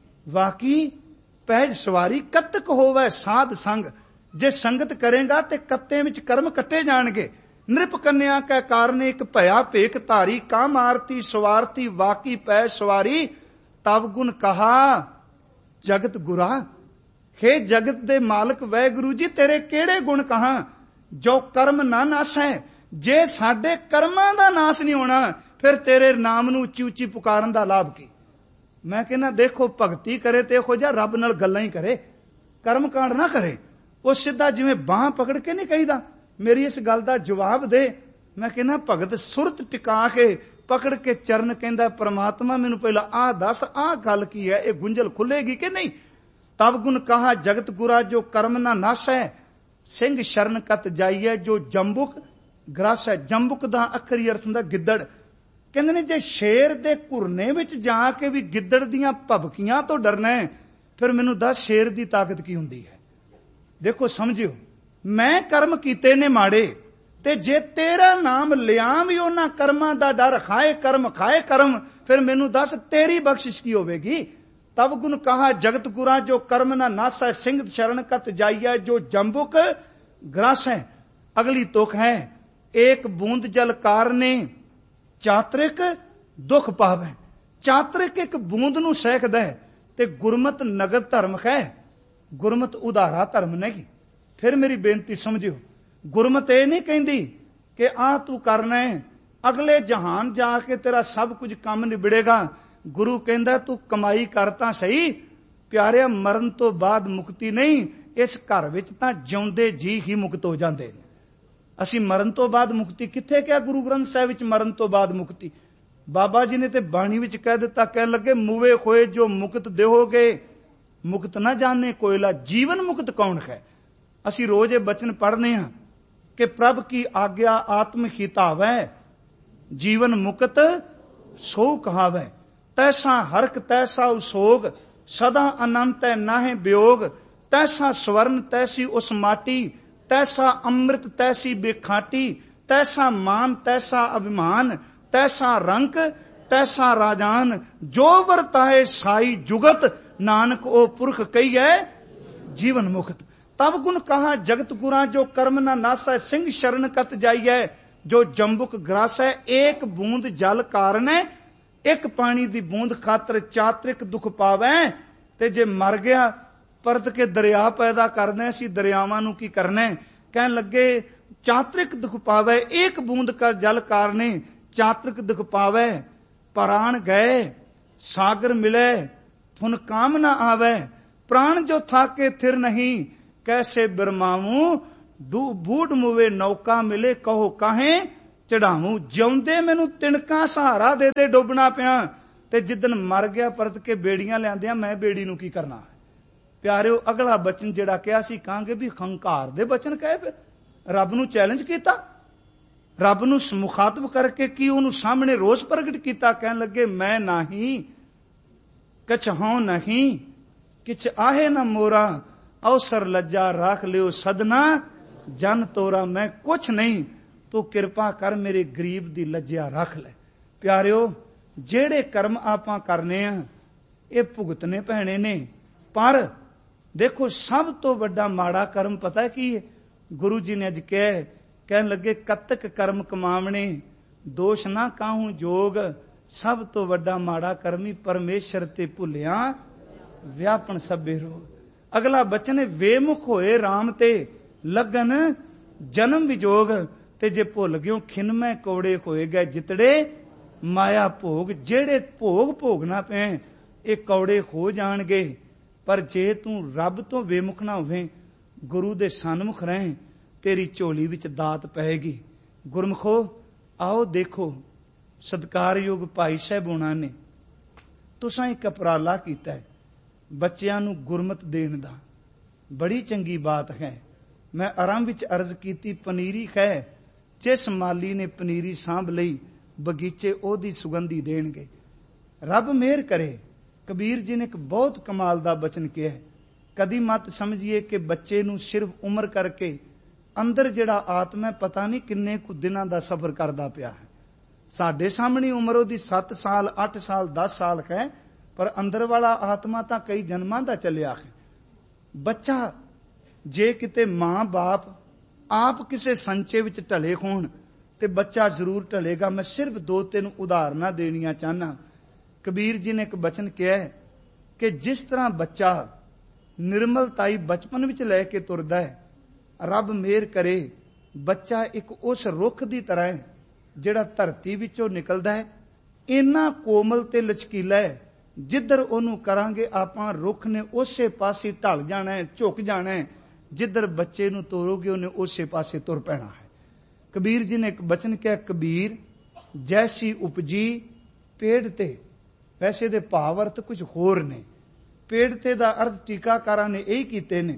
ਵਾਕੀ ਪਹਿਜ ਸਵਾਰੀ। ਕਤਕ ਹੋਵੇ ਸਾਧ ਸੰਗ, ਜੇ ਸੰਗਤ ਕਰੇਗਾ ਤੇ ਕੱਤੇ ਵਿੱਚ ਕਰਮ ਕੱਟੇ ਜਾਣਗੇ। ਨ੍ਰਿਪ ਕੰਨਿਆ ਕੈ ਕਾਰਨ ਇੱਕ ਭਇਆ ਭੇਖ ਧਾਰੀ। ਕਾਮਾਰਥੀ ਸਵਾਰਥੀ ਵਾਕੀ ਪੈ ਸਵਾਰੀ। ਤਬ ਗੁਣ ਕਹਾ ਜਗਤ ਗੁਰਾ। ਹੇ ਜਗਤ ਦੇ ਮਾਲਕ ਵਾਹਿਗੁਰੂ ਜੀ, ਤੇਰੇ ਕਿਹੜੇ ਗੁਣ ਕਹਾਂ ਜੋ ਕਰਮ ਨਾ ਨਾਸੈ। ਜੇ ਸਾਡੇ ਕਰਮਾਂ ਦਾ ਨਾਸ ਨਹੀਂ ਹੋਣਾ, ਫਿਰ ਤੇਰੇ ਨਾਮ ਨੂੰ ਉੱਚੀ ਉੱਚੀ ਪੁਕਾਰਨ ਦਾ ਲਾਭ ਕੀ। ਮੈਂ ਕਹਿੰਦਾ ਦੇਖੋ, ਭਗਤੀ ਕਰੇ ਤੇ ਇਹੋ ਜਿਹਾ ਰੱਬ ਨਾਲ ਗੱਲਾਂ ਹੀ ਕਰੇ, ਕਰਮ ਕਾਂਡ ਨਾ ਕਰੇ। ਉਹ ਸਿੱਧਾ ਜਿਵੇਂ ਬਾਂਹ ਪਕੜ ਕੇ ਨਹੀਂ ਕਹੀਦਾ, ਮੇਰੀ ਇਸ ਗੱਲ ਦਾ ਜਵਾਬ ਦੇ। ਮੈਂ ਕਹਿੰਦਾ ਭਗਤ ਸੁਰਤ ਟਿਕਾ ਕੇ ਪਕੜ ਕੇ ਚਰਨ ਕਹਿੰਦਾ, ਪਰਮਾਤਮਾ ਮੈਨੂੰ ਪਹਿਲਾਂ ਆਹ ਦੱਸ, ਆਹ ਗੱਲ ਕੀ ਹੈ, ਇਹ ਗੁੰਝਲ ਖੁੱਲੇਗੀ ਕਿ ਨਹੀਂ। ਤਬ ਗੁਣ ਕਹਾ ਜਗਤ ਗੁਰਾ ਜੋ ਕਰਮ ਨਾ ਨਾਸੈ। ਸਿੰਘ ਸ਼ਰਨ ਕਤ ਜਾਈਐ ਜੋ ਜੰਬੁਕ ਗ੍ਰਾਸੈ। ਜੰਬੁਕ ਦਾ ਅੱਖਰੀ ਅਰਥ ਹੁੰਦਾ ਗਿੱਦੜ। ਕਹਿੰਦੇ ਨੇ ਜੇ ਸ਼ੇਰ ਦੇ ਘੁਰਨੇ ਵਿੱਚ ਜਾ ਕੇ ਵੀ ਗਿੱਦੜ ਦੀਆਂ ਭਬਕੀਆਂ ਤੋਂ ਡਰਨਾ ਹੈ, ਫਿਰ ਮੈਨੂੰ ਦੱਸ ਸ਼ੇਰ ਦੀ ਤਾਕਤ ਕੀ ਹੁੰਦੀ ਹੈ। ਦੇਖੋ ਸਮਝਿਓ, ਮੈਂ ਕਰਮ ਕੀਤੇ ਨੇ ਮਾੜੇ, ਤੇ ਜੇ ਤੇਰਾ ਨਾਮ ਲਿਆ ਵੀ ਉਹਨਾਂ ਕਰਮਾਂ ਦਾ ਡਰ, ਖਾਏ ਕਰਮ ਖਾਏ ਕਰਮ, ਫਿਰ ਮੈਨੂੰ ਦੱਸ ਤੇਰੀ ਬਖਸ਼ਿਸ਼ ਕੀ ਹੋਵੇਗੀ। ਤਬ ਗੁਣ ਕਹਾ ਜਗਤ ਗੁਰਾ ਜੋ ਕਰਮ ਨਾ ਨਾਸੈ। ਸਿੰਘ ਸ਼ਰਨ ਕਤ ਜਾਈਐ ਜੋ ਜੰਬੁਕ ਗ੍ਰਾਸੈ। ਅਗਲੀ ਤੁਕ ਹੈ, ਏਕ ਬੂੰਦ ਜਲ ਕਾਰਨੇ ਚਾਤ੍ਰਿਕ ਦੁੱਖ ਪਾਵੈ। ਚਾਤ੍ਰਿਕ ਇੱਕ ਬੂੰਦ ਨੂੰ ਸਹਿਕਦਾ ਹੈ, ਤੇ ਗੁਰਮਤ ਨਗਦ ਧਰਮ ਹੈ। ਗੁਰਮਤ ਉਧਾਰਾ ਧਰਮ ਨਹੀਂ। ਫਿਰ ਮੇਰੀ ਬੇਨਤੀ ਸਮਝਿਓ, ਗੁਰਮਤ ਇਹ ਨਹੀਂ ਕਹਿੰਦੀ ਕਿ ਆਹ ਤੂੰ ਕਰਨਾ ਹੈ, ਅਗਲੇ ਜਹਾਨ ਜਾ ਕੇ ਤੇਰਾ ਸਭ ਕੁਝ ਕੰਮ ਨਿਬੜੇਗਾ। ਗੁਰੂ ਕਹਿੰਦਾ ਤੂੰ ਕਮਾਈ ਕਰ ਤਾਂ ਸਹੀ ਪਿਆਰਿਆ, ਮਰਨ ਤੋਂ ਬਾਅਦ ਮੁਕਤੀ ਨਹੀਂ। ਇਸ ਘਰ ਵਿੱਚ ਤਾਂ ਜਿਉਂਦੇ ਜੀ ਹੀ ਮੁਕਤ ਹੋ ਜਾਂਦੇ ਨੇ। ਅਸੀਂ ਮਰਨ ਤੋਂ ਬਾਅਦ ਮੁਕਤੀ ਕਿੱਥੇ ਕਿਹਾ ਗੁਰੂ ਗ੍ਰੰਥ ਸਾਹਿਬ ਵਿੱਚ ਮਰਨ ਤੋਂ ਬਾਅਦ ਮੁਕਤੀ। ਬਾਬਾ ਜੀ ਨੇ ਤੇ ਬਾਣੀ ਵਿੱਚ ਕਹਿ ਦਿੱਤਾ, ਕਹਿਣ ਲੱਗੇ ਮੂਵੇ ਖੋਏ ਜੋ ਮੁਕਤ ਦੇਹੋਗੇ, ਮੁਕਤ ਨਾ ਜਾਣੇ ਕੋਇਲਾ। ਜੀਵਨ ਮੁਕਤ ਕੌਣ ਹੈ। ਅਸੀਂ ਰੋਜ਼ ਇਹ ਬਚਨ ਪੜ੍ਹਨੇ ਹਾਂ ਕਿ ਪ੍ਰਭ ਕੀ ਆਗਿਆ ਆਤਮ ਹਿਤਾਵੈ, ਜੀਵਨ ਮੁਕਤ ਸੋ ਕਹਾਵੈ। ਤੈਸਾ ਹਰਕ ਤੈਸਾ ਉਸੋਗ, ਸਦਾ ਅਨੰਤ ਹੈ ਨਾਹੇ ਵਿਯੋਗ। ਤੈਸਾ ਸਵਰਨ ਤੈਸੀ ਉਸ ਮਾਟੀ, ਤੈਸਾ ਅੰਮ੍ਰਿਤ ਤੈਸੀ ਬੇਖਾਟੀ। ਤੈਸਾ ਮਾਨ ਤੈਸਾ ਅਭਿਮਾਨ, ਤੈਸਾ ਰੰਕ ਤੈਸਾ ਰਾਜਾਨ। ਜੋ ਵਰਤਾਏ ਸਾਈ ਜੁਗਤ, ਨਾਨਕ ਉਹ ਪੁਰਖ ਕਹੀਐ ਜੀਵਨ ਮੁਕਤ। ਤਬ ਗੁਣ ਕਹਾ ਜਗਤ ਗੁਰਾ ਜੋ ਕਰਮ ਨਾ ਨਾਸੈ। ਸਿੰਘ ਸ਼ਰਨ ਕਤ ਜਾਈਐ ਜੋ ਜੰਬੁਕ ਗ੍ਰਾਸੈ। ਏਕ ਬੂੰਦ ਜਲ ਕਾਰਨੈ, ਇੱਕ ਪਾਣੀ ਦੀ ਬੂੰਦ ਖਾਤਰ ਚਾਤ੍ਰਿਕ ਦੁੱਖ ਪਾਵੈ। ਤੇ ਜੇ ਮਰ ਗਿਆ ਪਰਤ ਕੇ ਦਰਿਆ ਪੈਦਾ ਕਰਨਾ, ਅਸੀਂ ਦਰਿਆਵਾਂ ਨੂੰ ਕੀ ਕਰਨਾ। ਕਹਿਣ ਲੱਗੇ ਚਾਤ੍ਰਿਕ ਦੁੱਖ ਪਾਵੈ, ਇੱਕ ਬੂੰਦ ਕਰ ਜਲ ਕਾਰਨੇ ਚਾਤ੍ਰਿਕ ਦੁੱਖ ਪਾਵੈ। ਪ੍ਰਾਣ ਗਏ ਸਾਗਰ ਮਿਲੇ, ਫੁਨ ਕਾਮ ਨਾ ਆਵੈ। ਪ੍ਰਾਣ ਜੋ ਥਾਕੇ ਥਿਰ ਨਹੀਂ, ਕੈਸੇ ਬਿਰਮਾਵੂੰ ਬੂਟ ਮੁਵੇ ਨੌਕਾ ਮਿਲੇ ਕਹੋ ਕਾਹੇ ਚੜਾਵੂੰ। ਜਿਉਂਦੇ ਮੈਨੂੰ ਤਿਣਕਾਂ ਸਹਾਰਾ ਦੇ ਦੇ ਡੁੱਬਣਾ ਪਿਆ, ਤੇ ਜਿੱਦਣ ਮਰ ਗਿਆ ਪਰਤ ਕੇ ਬੇੜੀਆਂ ਲਿਆਂਦਿਆਂ ਮੈਂ ਬੇੜੀ ਨੂੰ ਕੀ ਕਰਨਾ। ਪਿਆਰਿਓ, ਅਗਲਾ ਬਚਨ ਜਿਹੜਾ ਕਿਹਾ ਸੀ, ਕਹਾਂਗੇ ਵੀ ਹੰਕਾਰ ਦੇ ਬਚਨ ਕਹੇ। ਫਿਰ ਰੱਬ ਨੂੰ ਚੈਲੰਜ ਕੀਤਾ, ਰੱਬ ਨੂੰ ਮੁਖਾਤਬ ਕਰਕੇ ਕੀ ਉਹਨੂੰ ਸਾਹਮਣੇ ਰੋਸ ਪ੍ਰਗਟ ਕੀਤਾ। ਕਹਿਣ ਲੱਗੇ ਮੈਂ ਨਹੀਂ ਕਛ ਹਉ ਨਹੀਂ ਕਿਛ ਆਹੇ ਨਾ ਮੋਰਾ, ਅਵਸਰ ਲੱਜਾ ਰਾਖ ਲਿਓ ਸਦਨਾ ਜਨ ਤੋਰਾ। ਮੈਂ ਕੁਛ ਨਹੀਂ, ਤੂੰ ਕਿਰਪਾ ਕਰ ਮੇਰੇ ਗਰੀਬ ਦੀ ਲੱਜਿਆ ਰੱਖ ਲੈ। ਪਿਆਰਿਓ, ਜਿਹੜੇ ਕਰਮ ਆਪਾਂ ਕਰਨੇ ਆ ਇਹ ਭੁਗਤਨੇ ਪੈਣੇ ਨੇ, ਪਰ ਦੇਖੋ ਸਭ ਤੋਂ ਵੱਡਾ ਮਾੜਾ ਕਰਮ ਪਤਾ ਕੀ ਹੈ? ਗੁਰੂ ਜੀ ਨੇ ਅੱਜ ਕਹਿਣ ਲੱਗੇ ਕਤਕ ਕਰਮ ਕਮਾਵਣੇ ਦੋਸ਼ ਨਾ ਕਾਹੂ ਜੋਗ। ਸਭ ਤੋਂ ਵੱਡਾ ਮਾੜਾ ਕਰਮੀ ਪਰਮੇਸ਼ਰ ਤੇ ਭੁੱਲਿਆ ਵਿਆਪਨ ਸਭੇ ਰੋਗ। ਅਗਲਾ ਬਚਨ ਹੈ ਵੇਮੁਖ ਹੋਏ RAM ਤੇ ਲਗਨ ਜਨਮ ਵਿਜੋਗ। ਤੇ ਜੇ ਭੁੱਲ ਗਿਓ ਖਿਨਮੈ ਕੌੜੇ ਹੋਏ ਗਏ ਜਿਤੜੇ ਮਾਇਆ ਭੋਗ। ਜਿਹੜੇ ਭੋਗ ਭੋਗਣਾ ਪਏ ਇਹ ਕੌੜੇ ਹੋ ਜਾਣਗੇ, ਪਰ ਜੇ ਤੂੰ ਰੱਬ ਤੋਂ ਵੇਮੁਖ ਨਾ ਹੋਵੇਂ, ਗੁਰੂ ਦੇ ਸਨਮੁਖ ਰਹੇ, ਤੇਰੀ ਝੋਲੀ ਵਿੱਚ ਦਾਤ ਪਏਗੀ। ਗੁਰਮੁਖੋ ਆਓ ਦੇਖੋ, ਸਤਿਕਾਰਯੋਗ ਭਾਈ ਸਾਹਿਬ ਹੋਣਾ ਨੇ ਤੁਸਾਂ ਇੱਕ ਉਪਰਾਲਾ ਕੀਤਾ ਹੈ ਬੱਚਿਆਂ ਨੂੰ ਗੁਰਮਤ ਦੇਣ ਦਾ। ਬੜੀ ਚੰਗੀ ਬਾਤ ਹੈ। ਮੈਂ ਆਰੰਭ ਵਿੱਚ ਅਰਜ਼ ਕੀਤੀ, ਪਨੀਰੀ ਹੈ ਜਿਸ ਮਾਲੀ ਨੇ ਪਨੀਰੀ ਸਾਂਭ ਲਈ, ਬਗੀਚੇ ਉਹਦੀ ਸੁਗੰਧੀ ਦੇਣਗੇ। ਰੱਬ ਮਿਹਰ ਕਰੇ। ਕਬੀਰ ਜੀ ਨੇ ਇੱਕ ਬਹੁਤ ਕਮਾਲ ਦਾ ਬਚਨ ਕਿਹਾ ਹੈ, ਕਦੀ ਮਤ ਸਮਝੀਏ ਕਿ ਬੱਚੇ ਨੂੰ ਸਿਰਫ ਉਮਰ ਕਰਕੇ ਅੰਦਰ ਜਿਹੜਾ ਆਤਮਾ ਪਤਾ ਨਹੀਂ ਕਿੰਨੇ ਕੁ ਦਿਨਾਂ ਦਾ ਸਫ਼ਰ ਕਰਦਾ ਪਿਆ ਹੈ। ਸਾਡੇ ਸਾਹਮਣੇ ਉਮਰ ਉਹਦੀ 7 ਸਾਲ 8 ਸਾਲ 10 ਸਾਲ ਹੈ, ਪਰ ਅੰਦਰ ਵਾਲਾ ਆਤਮਾ ਤਾਂ ਕਈ ਜਨਮਾਂ ਦਾ ਚੱਲਿਆ ਹੈ। ਬੱਚਾ ਜੇ ਕਿਤੇ ਮਾਂ ਬਾਪ ਆਪ ਕਿਸੇ ਸੰਚੇ ਵਿੱਚ ਢਲੇ ਹੋਣ ਤੇ ਬੱਚਾ ਜ਼ਰੂਰ ਢਲੇਗਾ। ਮੈਂ ਸਿਰਫ 2-3 ਉਦਾਹਰਨਾਂ ਦੇਣੀਆਂ ਚਾਹਨਾ। ਕਬੀਰ ਜੀ ਨੇ ਇੱਕ ਬਚਨ ਕਿਹਾ ਹੈ ਕਿ ਜਿਸ ਤਰ੍ਹਾਂ ਬੱਚਾ ਨਿਰਮਲਤਾਈ ਬਚਪਨ ਵਿੱਚ ਲੈ ਕੇ ਤੁਰਦਾ ਹੈ, ਰੱਬ ਮਿਹਰ ਕਰੇ ਬੱਚਾ ਇੱਕ ਉਸ ਰੁੱਖ ਦੀ ਤਰ੍ਹਾਂ ਹੈ ਜਿਹੜਾ ਧਰਤੀ ਵਿੱਚੋਂ ਨਿਕਲਦਾ ਹੈ, ਇੰਨਾ ਕੋਮਲ ਤੇ ਲਚਕੀਲਾ ਹੈ, ਜਿੱਧਰ ਉਹਨੂੰ ਕਰਾਂਗੇ ਆਪਾਂ ਰੁੱਖ ਨੇ ਉਸੇ ਪਾਸੇ ਢਲ ਜਾਣਾ ਹੈ, ਝੁਕ ਜਾਣਾ ਹੈ। ਜਿੱਧਰ ਬੱਚੇ ਨੂੰ ਤੋਰੋਗੇ ਉਹਨੇ ਉਸੇ ਪਾਸੇ ਤੁਰ ਪੈਣਾ ਹੈ। ਕਬੀਰ ਜੀ ਨੇ ਇੱਕ ਬਚਨ ਕਿਹਾ, ਕਬੀਰ ਜੈਸੀ ਉਪਜੀ ਪੇੜ ਤੇ। ਵੈਸੇ ਦੇ ਭਾਵ ਅਰਥ ਕੁਝ ਹੋਰ ਨੇ। ਪੇੜ ਤੇ ਦਾ ਅਰਥ ਟੀਕਾਕਾਰਾਂ ਨੇ ਇਹੀ ਕੀਤੇ ਨੇ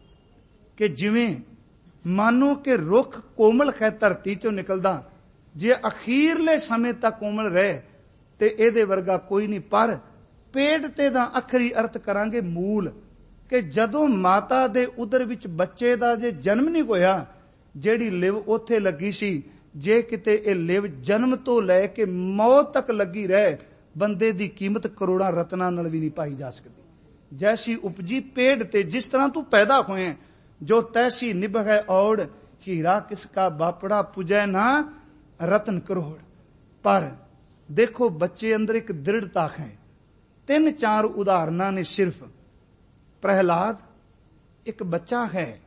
ਕਿ ਜਿਵੇਂ ਮਾਨੋ ਕਿ ਰੁੱਖ ਕੋਮਲ ਹੈ ਧਰਤੀ ਚੋਂ ਨਿਕਲਦਾ, ਜੇ ਅਖੀਰਲੇ ਸਮੇਂ ਤੱਕ ਕੋਮਲ ਰਹੇ ਤੇ ਇਹਦੇ ਵਰਗਾ ਕੋਈ ਨਹੀਂ। ਪਰ ਪੇੜ ਤੇ ਦਾ ਅਖਰੀ ਅਰਥ ਕਰਾਂਗੇ ਮੂਲ, ਕਿ ਜਦੋਂ ਮਾਤਾ ਦੇ ਉਦਰ ਵਿੱਚ ਬੱਚੇ ਦਾ ਜੇ ਜਨਮ ਨਹੀਂ ਹੋਇਆ, ਜਿਹੜੀ ਲਿਵ ਉੱਥੇ ਲੱਗੀ ਸੀ, ਜੇ ਕਿਤੇ ਇਹ ਲਿਵ ਜਨਮ ਤੋਂ ਲੈ ਕੇ ਮੌਤ ਤੱਕ ਲੱਗੀ ਰਹੇ, ਬੰਦੇ ਦੀ ਕੀਮਤ ਕਰੋੜਾਂ ਰਤਨਾਂ ਨਾਲ ਵੀ ਨਹੀਂ ਪਾਈ ਜਾ ਸਕਦੀ। ਜੈਸੀ ਉਪਜੀ ਪੇੜ ਤੇ, ਜਿਸ ਤਰ੍ਹਾਂ ਤੂੰ ਪੈਦਾ ਹੋਏ, ਜੋ ਤੈਸੀ ਨਿਭੈ ਔੜ, ਹੀਰਾ ਕਿਸਕਾ ਬਾਪੜਾ ਪੁਜੈ ਨਾ ਰਤਨ ਕਰੋੜ। ਪਰ ਦੇਖੋ ਬੱਚੇ ਅੰਦਰ ਇੱਕ ਦ੍ਰਿੜਤਾ ਹੈ। 3-4 ਉਦਾਹਰਨਾਂ ਨੇ ਸਿਰਫ। ਪ੍ਰਹਿਲਾਦ ਇੱਕ ਬੱਚਾ ਹੈ,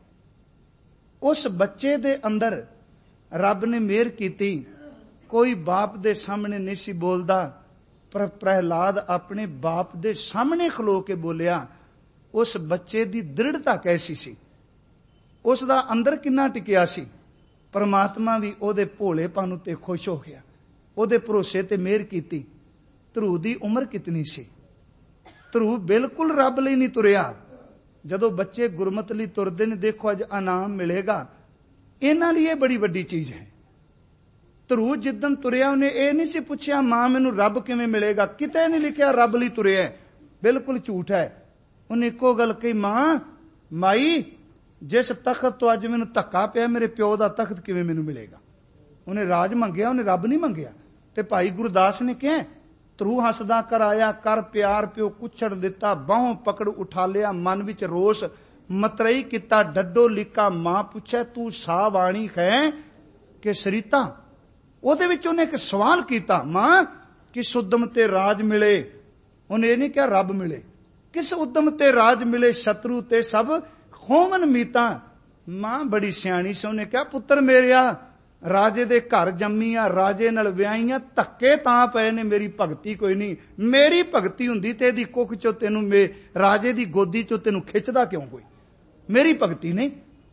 ਉਸ ਬੱਚੇ ਦੇ ਅੰਦਰ ਰੱਬ ਨੇ ਮਿਹਰ ਕੀਤੀ। ਕੋਈ ਬਾਪ ਦੇ ਸਾਹਮਣੇ ਨਹੀਂ ਸੀ ਬੋਲਦਾ, ਪਰ ਪ੍ਰਹਿਲਾਦ ਆਪਣੇ ਬਾਪ ਦੇ ਸਾਹਮਣੇ ਖਲੋ ਕੇ ਬੋਲਿਆ। ਉਸ ਬੱਚੇ ਦੀ ਦ੍ਰਿੜਤਾ ਕੈਸੀ ਸੀ, ਉਸ ਦਾ ਅੰਦਰ ਕਿੰਨਾ ਟਿਕਿਆ ਸੀ। ਪਰਮਾਤਮਾ ਵੀ ਉਹਦੇ ਭੋਲੇਪਨ ਉੱਤੇ ਖੁਸ਼ ਹੋ ਗਿਆ, ਉਹਦੇ ਭਰੋਸੇ ਤੇ ਮਿਹਰ ਕੀਤੀ। ਧਰੂ ਦੀ ਉਮਰ ਕਿਤਨੀ ਸੀ? ਧਰੂ ਬਿਲਕੁਲ ਰੱਬ ਲਈ ਨਹੀਂ ਤੁਰਿਆ। ਜਦੋਂ ਬੱਚੇ ਗੁਰਮਤ ਲਈ ਤੁਰਦੇ ਨੇ, ਦੇਖੋ ਅੱਜ ਇਨਾਮ ਮਿਲੇਗਾ, ਇਹਨਾਂ ਲਈ ਇਹ ਬੜੀ ਵੱਡੀ ਚੀਜ਼ ਹੈ। ਧਰੂ ਜਿੱਦਣ ਤੁਰਿਆ ਉਹਨੇ ਇਹ ਨਹੀਂ ਸੀ ਪੁੱਛਿਆ ਮਾਂ ਮੈਨੂੰ ਰੱਬ ਕਿਵੇਂ ਮਿਲੇਗਾ, ਕਿਤੇ ਨਹੀਂ ਲਿਖਿਆ ਰੱਬ ਲਈ ਤੁਰਿਆ, ਬਿਲਕੁਲ ਝੂਠ ਹੈ। ਉਹਨੇ ਇੱਕੋ ਗੱਲ ਕਹੀ, ਮਾਈ ਜਿਸ ਤਖਤ ਤੋਂ ਅੱਜ ਮੈਨੂੰ ਧੱਕਾ ਪਿਆ, ਮੇਰੇ ਪਿਓ ਦਾ ਤਖਤ ਕਿਵੇਂ ਮੈਨੂੰ ਮਿਲੇਗਾ। ਉਹਨੇ ਰਾਜ ਮੰਗਿਆ, ਉਹਨੇ ਰੱਬ ਨਹੀਂ ਮੰਗਿਆ। ਤੇ ਭਾਈ ਗੁਰਦਾਸ ਨੇ ਕਿਹਾ, ਧਰੂ ਹੱਸਦਾ ਕਰਾਇਆ ਕਰ ਪਿਆਰ, ਪਿਓ ਕੁੱਛੜ ਦਿੱਤਾ, ਬਾਹੋਂ ਪਕੜ ਉਠਾ ਲਿਆ, ਮਨ ਵਿੱਚ ਰੋਸ ਮਤਰਈ ਕੀਤਾ, ਡੱਡੋ ਲਿਕਾ ਮਾਂ ਪੁੱਛੇ ਤੂੰ ਸਾ ਬਾਣੀ ਹੈ ਕਿ ਸਰੀਤਾ। ਉਹਦੇ ਵਿੱਚ ਉਹਨੇ ਇੱਕ ਸਵਾਲ ਕੀਤਾ, ਮਾਂ ਕਿਸ ਉਦਮ ਤੇ ਰਾਜ ਮਿਲੇ। ਉਹਨੇ ਇਹ ਨਹੀਂ ਕਿਹਾ ਰੱਬ ਮਿਲੇ, ਕਿਸ ਉਦਮ ਤੇ ਰਾਜ ਮਿਲੇ, ਸ਼ਤਰੂ ਤੇ ਸਭ ਹੋਵਨ ਮੀਤਾ। ਮਾਂ ਬੜੀ ਸਿਆਣੀ ਸੀ, ਉਹਨੇ ਕਿਹਾ ਪੁੱਤਰ ਮੇਰਿਆ, ਰਾਜੇ ਦੇ ਘਰ ਜੰਮੀ ਆ, ਰਾਜੇ ਨਾਲ ਵਿਆਹੀਆਂ, ਧੱਕੇ ਤਾਂ ਪਏ ਨੇ, ਮੇਰੀ ਭਗਤੀ ਕੋਈ ਨਹੀਂ। ਮੇਰੀ ਭਗਤੀ ਹੁੰਦੀ ਤੇ ਇਹਦੀ ਕੁੱਖ ਚੋਂ ਤੈਨੂੰ ਰਾਜੇ ਦੀ ਗੋਦੀ ਚੋਂ ਤੈਨੂੰ ਖਿੱਚਦਾ ਕਿਉਂ ਕੋਈ? ਮੇਰੀ ਭਗਤੀ ਨਹੀਂ।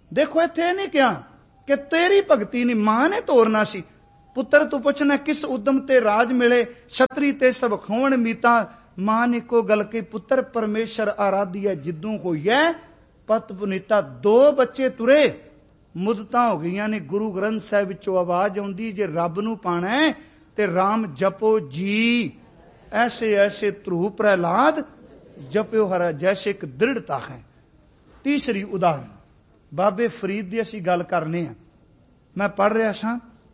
देखो इत्थे नहीं कहा कि तेरी भगती नहीं, मां ने तोरना सी। पुत्र तू पुछना किस उद्यम ते राज मिले, छतरी ते सब खोण मीता। मां ने को गल के पुत्र परमेश्वर आराधिया जिद्दों होई है पत पुनीता। 2 बच्चे तुरे, मुदतां हो गईयां ने। गुरु ग्रंथ साहिब विचों आवाज आउंदी जे रब नूं पाना है ते राम जपो जी। ऐसे ऐसे ध्रुव प्रहलाद जप्यो हरा जैसे एक दृढ़ता है। तीसरी उदाहरण बाबे फरीद की असीं गल करने आ। मैं पढ़ रहा सां,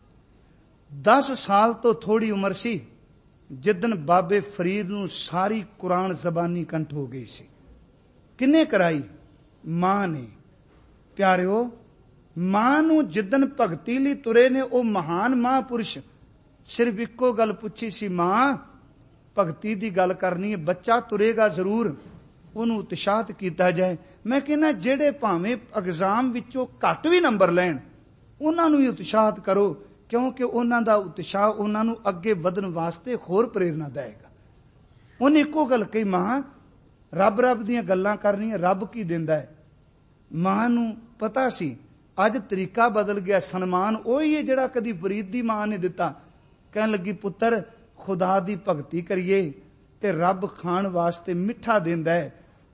10 साल तो थोड़ी उम्र सी जिदन बाबे फरीद नूं सारी कुरान जबानी कंठ हो गई सी। किन्ने कराई? मां ने। प्यारिओ, मां नूं जिदन भगती लई तुरे ने वो महान महापुरुष सिर्फ इक्को गल पुछी सी, मां भगती दी गल करनी है, बच्चा तुरेगा जरूर, ਉਹਨੂੰ ਉਤਸ਼ਾਹਤ ਕੀਤਾ ਜਾਏ। मैं कहना ਜਿਹੜੇ ਭਾਵੇਂ ਐਗਜ਼ਾਮ ਵਿੱਚੋਂ ਘੱਟ ਵੀ ਨੰਬਰ ਲੈਣ ਉਹਨਾਂ ਨੂੰ ਵੀ ਉਤਸ਼ਾਹਤ ਕਰੋ, ਕਿਉਂਕਿ ਉਹਨਾਂ ਦਾ ਉਤਸ਼ਾਹ ਉਹਨਾਂ ਨੂੰ ਅੱਗੇ ਵਧਣ ਵਾਸਤੇ ਹੋਰ ਪ੍ਰੇਰਨਾ ਦੇਵੇਗਾ। ਉਹਨੇ ਇੱਕੋ ਗੱਲ ਕਹੀ, ਮਾਂ ਰੱਬ ਦੀਆਂ ਗੱਲਾਂ ਕਰਨੀਆਂ, ਰੱਬ ਕੀ ਦਿੰਦਾ ਹੈ। ਮਾਂ ਨੂੰ ਪਤਾ ਸੀ ਅੱਜ ਤਰੀਕਾ ਬਦਲ ਗਿਆ, ਸਨਮਾਨ ਉਹੀ ਹੈ ਜਿਹੜਾ ਕਦੀ ਫਰੀਦ ਦੀ ਮਾਂ ਨੇ ਦਿੱਤਾ। ਕਹਿਣ ਲੱਗੀ ਪੁੱਤਰ ਖੁਦਾ ਦੀ ਭਗਤੀ ਕਰੀਏ ਤੇ ਰੱਬ ਖਾਣ ਵਾਸਤੇ ਮਿੱਠਾ ਦਿੰਦਾ ਹੈ।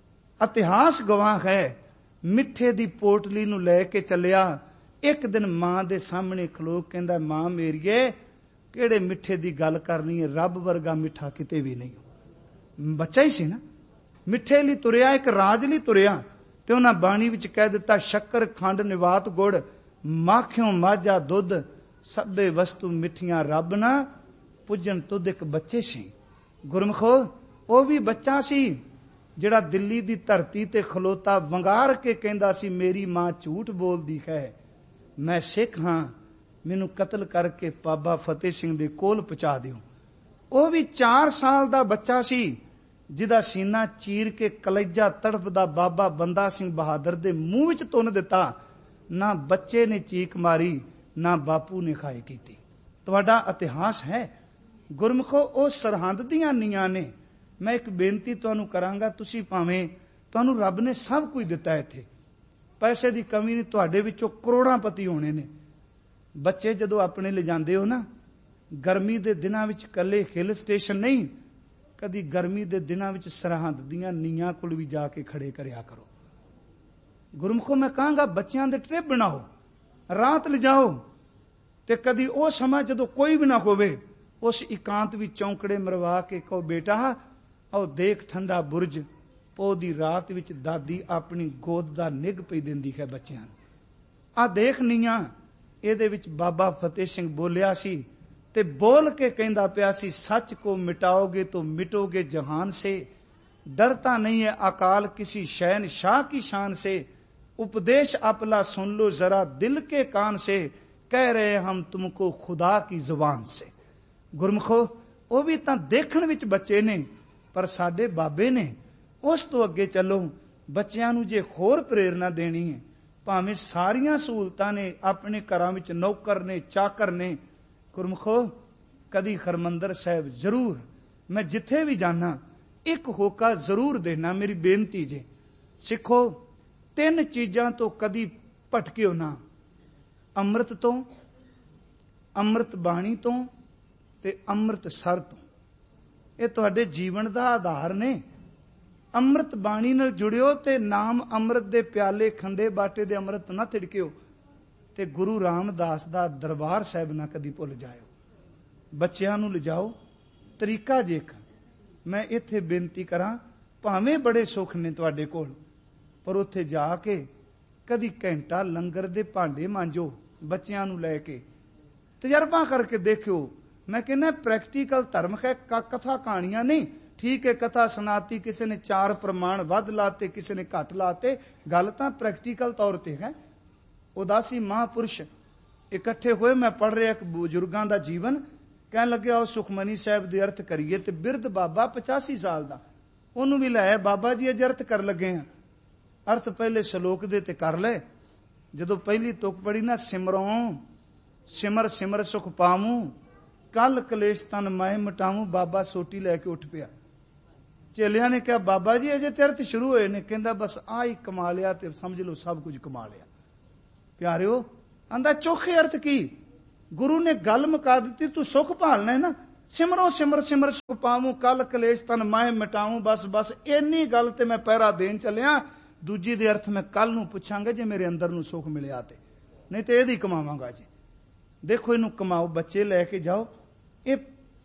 ਇਤਿਹਾਸ ਗਵਾਹ ਹੈ, ਮਿੱਠੇ ਦੀ ਪੋਟਲੀ ਨੂੰ ਲੈ ਕੇ ਚੱਲਿਆ। ਇੱਕ ਦਿਨ ਮਾਂ ਦੇ ਸਾਹਮਣੇ ਖਲੋ ਕਹਿੰਦਾ, ਮਾਂ ਮੇਰੀਏ ਕਿਹੜੇ ਮਿੱਠੇ ਦੀ ਗੱਲ ਕਰਨੀ ਹੈ, ਰੱਬ ਵਰਗਾ ਮਿੱਠਾ ਕਿਤੇ ਵੀ ਨਹੀਂ। ਬੱਚਾ ਹੀ ਸੀ ਨਾ, ਮਿੱਠੇ ਲਈ ਤੁਰਿਆ, ਇੱਕ ਰਾਜ ਲਈ ਤੁਰਿਆ। ਤੇ ਉਹਨਾਂ ਬਾਣੀ ਵਿੱਚ ਕਹਿ ਦਿੱਤਾ, ਸ਼ੱਕਰ ਖੰਡ ਨਿਵਾਤ ਗੁੜ ਮਾਖਿਓ ਮਾਝਾ ਦੁੱਧ ਸਭੇ ਵਸਤੂ ਮਿੱਠੀਆਂ ਰੱਬ ਨਾ ਪੁੱਜਣ ਤੁਧ। ਇੱਕ ਬੱਚੇ ਸੀ ਗੁਰਮਖੋ, ਉਹ ਵੀ ਬੱਚਾ ਸੀ ਜਿਹੜਾ ਦਿੱਲੀ ਦੀ ਧਰਤੀ ਤੇ ਖਲੋਤਾ ਵੰਗਾਰ ਕੇ ਕਹਿੰਦਾ ਸੀ, ਮੇਰੀ ਮਾਂ ਝੂਠ ਬੋਲਦੀ ਹੈ, ਮੈਂ ਸਿੱਖ ਹਾਂ, ਮੈਨੂੰ ਕਤਲ ਕਰਕੇ ਬਾਬਾ ਫਤਿਹ ਸਿੰਘ ਦੇ ਕੋਲ ਪਹੁੰਚਾ ਦਿਓ। ਉਹ ਵੀ 4 ਸਾਲ ਦਾ ਬੱਚਾ ਸੀ ਜਿਹਦਾ ਸੀਨਾ ਚੀਰ ਕੇ ਕਲੇਜਾ ਤੜਫਦਾ ਬਾਬਾ ਬੰਦਾ ਸਿੰਘ ਬਹਾਦਰ ਦੇ ਮੂੰਹ ਵਿੱਚ ਤੁੰਨ ਦਿੱਤਾ। ਨਾ ਬੱਚੇ ਨੇ ਚੀਕ ਮਾਰੀ, ਨਾ ਬਾਪੂ ਨੇ ਖਾਏ ਕੀਤੀ। ਤੁਹਾਡਾ ਇਤਿਹਾਸ ਹੈ ਗੁਰਮਖੋ, ਉਹ ਸਰਹੰਦ ਦੀਆਂ ਨੀਆਂ ਨੇ। ਮੈਂ ਇੱਕ ਬੇਨਤੀ ਤੁਹਾਨੂੰ ਕਰਾਂਗਾ, ਤੁਸੀਂ ਭਾਵੇਂ ਤੁਹਾਨੂੰ ਰੱਬ ਨੇ ਸਭ ਕੁਝ ਦਿੱਤਾ, ਇੱਥੇ ਪੈਸੇ ਦੀ ਕਮੀ ਨਹੀਂ, ਤੁਹਾਡੇ ਵਿੱਚੋਂ ਕਰੋੜਾਂਪਤੀ ਹੋਣੇ ਨੇ। ਬੱਚੇ ਜਦੋਂ ਆਪਣੇ ਲਿਜਾਂਦੇ ਹੋ ਨਾ, ਗਰਮੀ ਦੇ ਦਿਨਾਂ ਵਿੱਚ ਇਕੱਲੇ ਹਿੱਲ ਸਟੇਸ਼ਨ ਨਹੀਂ, ਕਦੀ ਗਰਮੀ ਦੇ ਦਿਨਾਂ ਵਿੱਚ ਸਰਹੰਦ ਦੀਆਂ ਨੀਆਂ ਕੋਲ ਵੀ ਜਾ ਕੇ ਖੜੇ ਕਰਿਆ ਕਰੋ। ਗੁਰਮਖੋ ਮੈਂ ਕਹਾਂਗਾ ਬੱਚਿਆਂ ਦੇ ਟ੍ਰਿਪ ਬਣਾਓ, ਰਾਤ ਲਿਜਾਓ, ਤੇ ਕਦੀ ਉਹ ਸਮਾਂ ਜਦੋਂ ਕੋਈ ਵੀ ਨਾ ਹੋਵੇ ਉਸ ਇਕਾਂਤ ਵਿੱਚ ਚੌਂਕੜੇ ਮਰਵਾ ਕੇ ਕਹੋ, ਬੇਟਾ ਆਓ ਦੇਖ ਠੰਡਾ ਬੁਰਜ। ਪੋਹ ਦੀ ਰਾਤ ਵਿੱਚ ਦਾਦੀ ਆਪਣੀ ਗੋਦ ਦਾ ਨਿੱਘ ਪਈ ਦਿੰਦੀ ਹੈ ਬੱਚਿਆਂ ਨੂੰ। ਆਹ ਦੇਖ ਨੀਆਂ, ਇਹਦੇ ਵਿੱਚ ਬਾਬਾ ਫਤਿਹ ਸਿੰਘ ਬੋਲਿਆ ਸੀ ਤੇ ਬੋਲ ਕੇ ਕਹਿੰਦਾ ਪਿਆ ਸੀ, ਸੱਚ ਕੋ ਮਿਟਾਓਗੇ तो मिटोगे जहान से, डरता नहीं है अकाल किसी शहनशाह की शान से, उपदेश अपना सुन लो जरा दिल के कान से, कह रहे हम तुमको खुदा की जुबान से। ਗੁਰਮਖੋ ਉਹ ਵੀ ਤਾਂ ਦੇਖਣ ਵਿੱਚ ਬੱਚੇ ਨੇ, ਪਰ ਸਾਡੇ ਬਾਬੇ ਨੇ। ਉਸ ਤੋਂ ਅੱਗੇ ਚੱਲੋ, ਬੱਚਿਆਂ ਨੂੰ ਜੇ ਹੋਰ ਪ੍ਰੇਰਨਾ ਦੇਣੀ ਹੈ, ਭਾਵੇਂ ਸਾਰੀਆਂ ਸਹੂਲਤਾਂ ਨੇ, ਆਪਣੇ ਘਰਾਂ ਵਿੱਚ ਨੌਕਰ ਨੇ, ਚਾਕਰ ਨੇ। ਗੁਰਮਖੋ ਕਦੀ ਹਰਮੰਦਰ ਸਾਹਿਬ ਜ਼ਰੂਰ, ਮੈਂ ਜਿੱਥੇ ਵੀ ਜਾਣਾ ਇੱਕ ਹੋਕਾ ਜ਼ਰੂਰ ਦੇਣਾ। ਮੇਰੀ ਬੇਨਤੀ ਜੇ ਸਿੱਖੋ, 3 ਚੀਜ਼ਾਂ ਤੋਂ ਕਦੀ ਭਟਕਿਓ ਨਾ, ਅੰਮ੍ਰਿਤ ਤੋਂ, ਅੰਮ੍ਰਿਤ ਬਾਣੀ ਤੋਂ ਤੇ ਅੰਮ੍ਰਿਤਸਰ ਤੋਂ। ਇਹ ਤੁਹਾਡੇ ਜੀਵਨ ਦਾ ਆਧਾਰ ਨੇ। ਅੰਮ੍ਰਿਤ ਬਾਣੀ ਨਾਲ ਜੁੜਿਓ ਤੇ ਨਾਮ ਅੰਮ੍ਰਿਤ ਦੇ ਪਿਆਲੇ ਖੰਡੇ ਬਾਟੇ ਦੇ ਅੰਮ੍ਰਿਤ ਨਾ ਤਿੜਕਿਓ, ਤੇ ਗੁਰੂ ਰਾਮਦਾਸ ਦਾ ਦਰਬਾਰ ਸਾਹਿਬ ਨਾ ਕਦੀ ਭੁੱਲ ਜਾਇਓ। ਬੱਚਿਆਂ ਨੂੰ ਲਿਜਾਓ, ਤਰੀਕਾ ਜੇਕ। ਮੈਂ ਇੱਥੇ ਬੇਨਤੀ ਕਰਾਂ, ਭਾਵੇਂ ਬੜੇ ਸੁੱਖ ਨੇ ਤੁਹਾਡੇ ਕੋਲ, ਪਰ ਉੱਥੇ ਜਾ ਕੇ ਕਦੀ ਘੰਟਾ ਲੰਗਰ ਦੇ ਭਾਂਡੇ ਮਾਂਜੋ ਬੱਚਿਆਂ ਨੂੰ ਲੈ ਕੇ, ਤਜਰਬਾ ਕਰਕੇ ਦੇਖਿਓ। ਮੈਂ ਕਹਿੰਦਾ ਪ੍ਰੈਕਟੀਕਲ ਧਰਮ ਹੈ, ਕਥਾ ਕਹਾਣੀਆਂ ਨਹੀਂ। ਠੀਕ ਹੈ, ਕਥਾ ਸੁਣਾਤੀ, ਕਿਸੇ ਨੇ 4 ਪ੍ਰਮਾਣ ਵੱਧ ਲਾਤੇ, ਕਿਸੇ ਨੇ ਘੱਟ ਲਾਤੇ, ਗੱਲ ਤਾਂ ਪ੍ਰੈਕਟੀਕਲ ਤੌਰ ਤੇ ਹੈ। ਉਦਾਸੀ ਮਹਾਂਪੁਰਸ਼ ਇਕੱਠੇ ਹੋਏ, ਮੈਂ ਪੜ੍ਹ ਰਿਹਾ ਇੱਕ ਬਜ਼ੁਰਗਾਂ ਦਾ ਜੀਵਨ, ਕਹਿਣ ਲੱਗਿਆ ਉਹ ਸੁਖਮਨੀ ਸਾਹਿਬ ਦੇ ਅਰਥ ਕਰੀਏ। ਤੇ ਬਿਰਧ ਬਾਬਾ 85 ਸਾਲ ਦਾ, ਉਹਨੂੰ ਵੀ ਲੈ ਬਾਬਾ ਜੀ ਅਜ ਅਰਥ ਕਰ ਲੱਗੇ ਆ। ਅਰਥ ਪਹਿਲੇ ਸ਼ਲੋਕ ਦੇ ਤੇ ਕਰ ਲੈ। ਜਦੋਂ ਪਹਿਲੀ ਤੁਕ ਪੜੀ ਨਾ, ਸਿਮਰੋਂ ਸਿਮਰ ਸਿਮਰ ਸੁਖ ਪਾਵੂੰ, ਕੱਲ ਕਲੇਸ਼ ਤਨ ਮਾਏ ਮਟਾਵੂੰ, ਬਾਬਾ ਸੋਟੀ ਲੈ ਕੇ ਉੱਠ ਪਿਆ। ਚੇਲਿਆਂ ਨੇ ਕਿਹਾ, ਬਾਬਾ ਜੀ ਅਜੇ ਤੇ ਅਰਥ ਸ਼ੁਰੂ ਹੋਏ ਨੇ। ਕਹਿੰਦਾ ਬਸ ਆਹ ਹੀ ਕਮਾ ਲਿਆ ਤੇ ਸਮਝ ਲਓ ਸਭ ਕੁਝ ਕਮਾ ਲਿਆ। ਪਿਆਰਿਓ ਆਂਦਾ ਚੋਖੇ ਅਰਥ ਕੀ? ਗੁਰੂ ਨੇ ਗੱਲ ਮੁਕਾ ਦਿੱਤੀ, ਤੂੰ ਸੁਖ ਭਾਲਣਾ ਹੈ ਨਾ, ਸਿਮਰੋ ਸਿਮਰ ਸਿਮਰ ਸੁਖ ਪਾਵੂੰ, ਕਲ ਕਲੇਸ਼ ਤਨ ਮਾਹਿ ਮਿਟਾਊਂ, ਬਸ ਬਸ ਇੰਨੀ ਗੱਲ ਤੇ ਮੈਂ ਪਹਿਰਾ ਦੇਣ ਚੱਲਿਆ। ਦੂਜੀ ਦੇ ਅਰਥ ਮੈਂ ਕੱਲ ਨੂੰ ਪੁੱਛਾਂਗਾ ਜੇ ਮੇਰੇ ਅੰਦਰ ਨੂੰ ਸੁਖ ਮਿਲਿਆ ਤੇ, ਨਹੀਂ ਤੇ ਇਹਦੀ ਕਮਾਵਾਂਗਾ ਜੀ। ਦੇਖੋ ਇਹਨੂੰ ਕਮਾਓ, ਬੱਚੇ ਲੈ ਕੇ ਜਾਓ, ਇਹ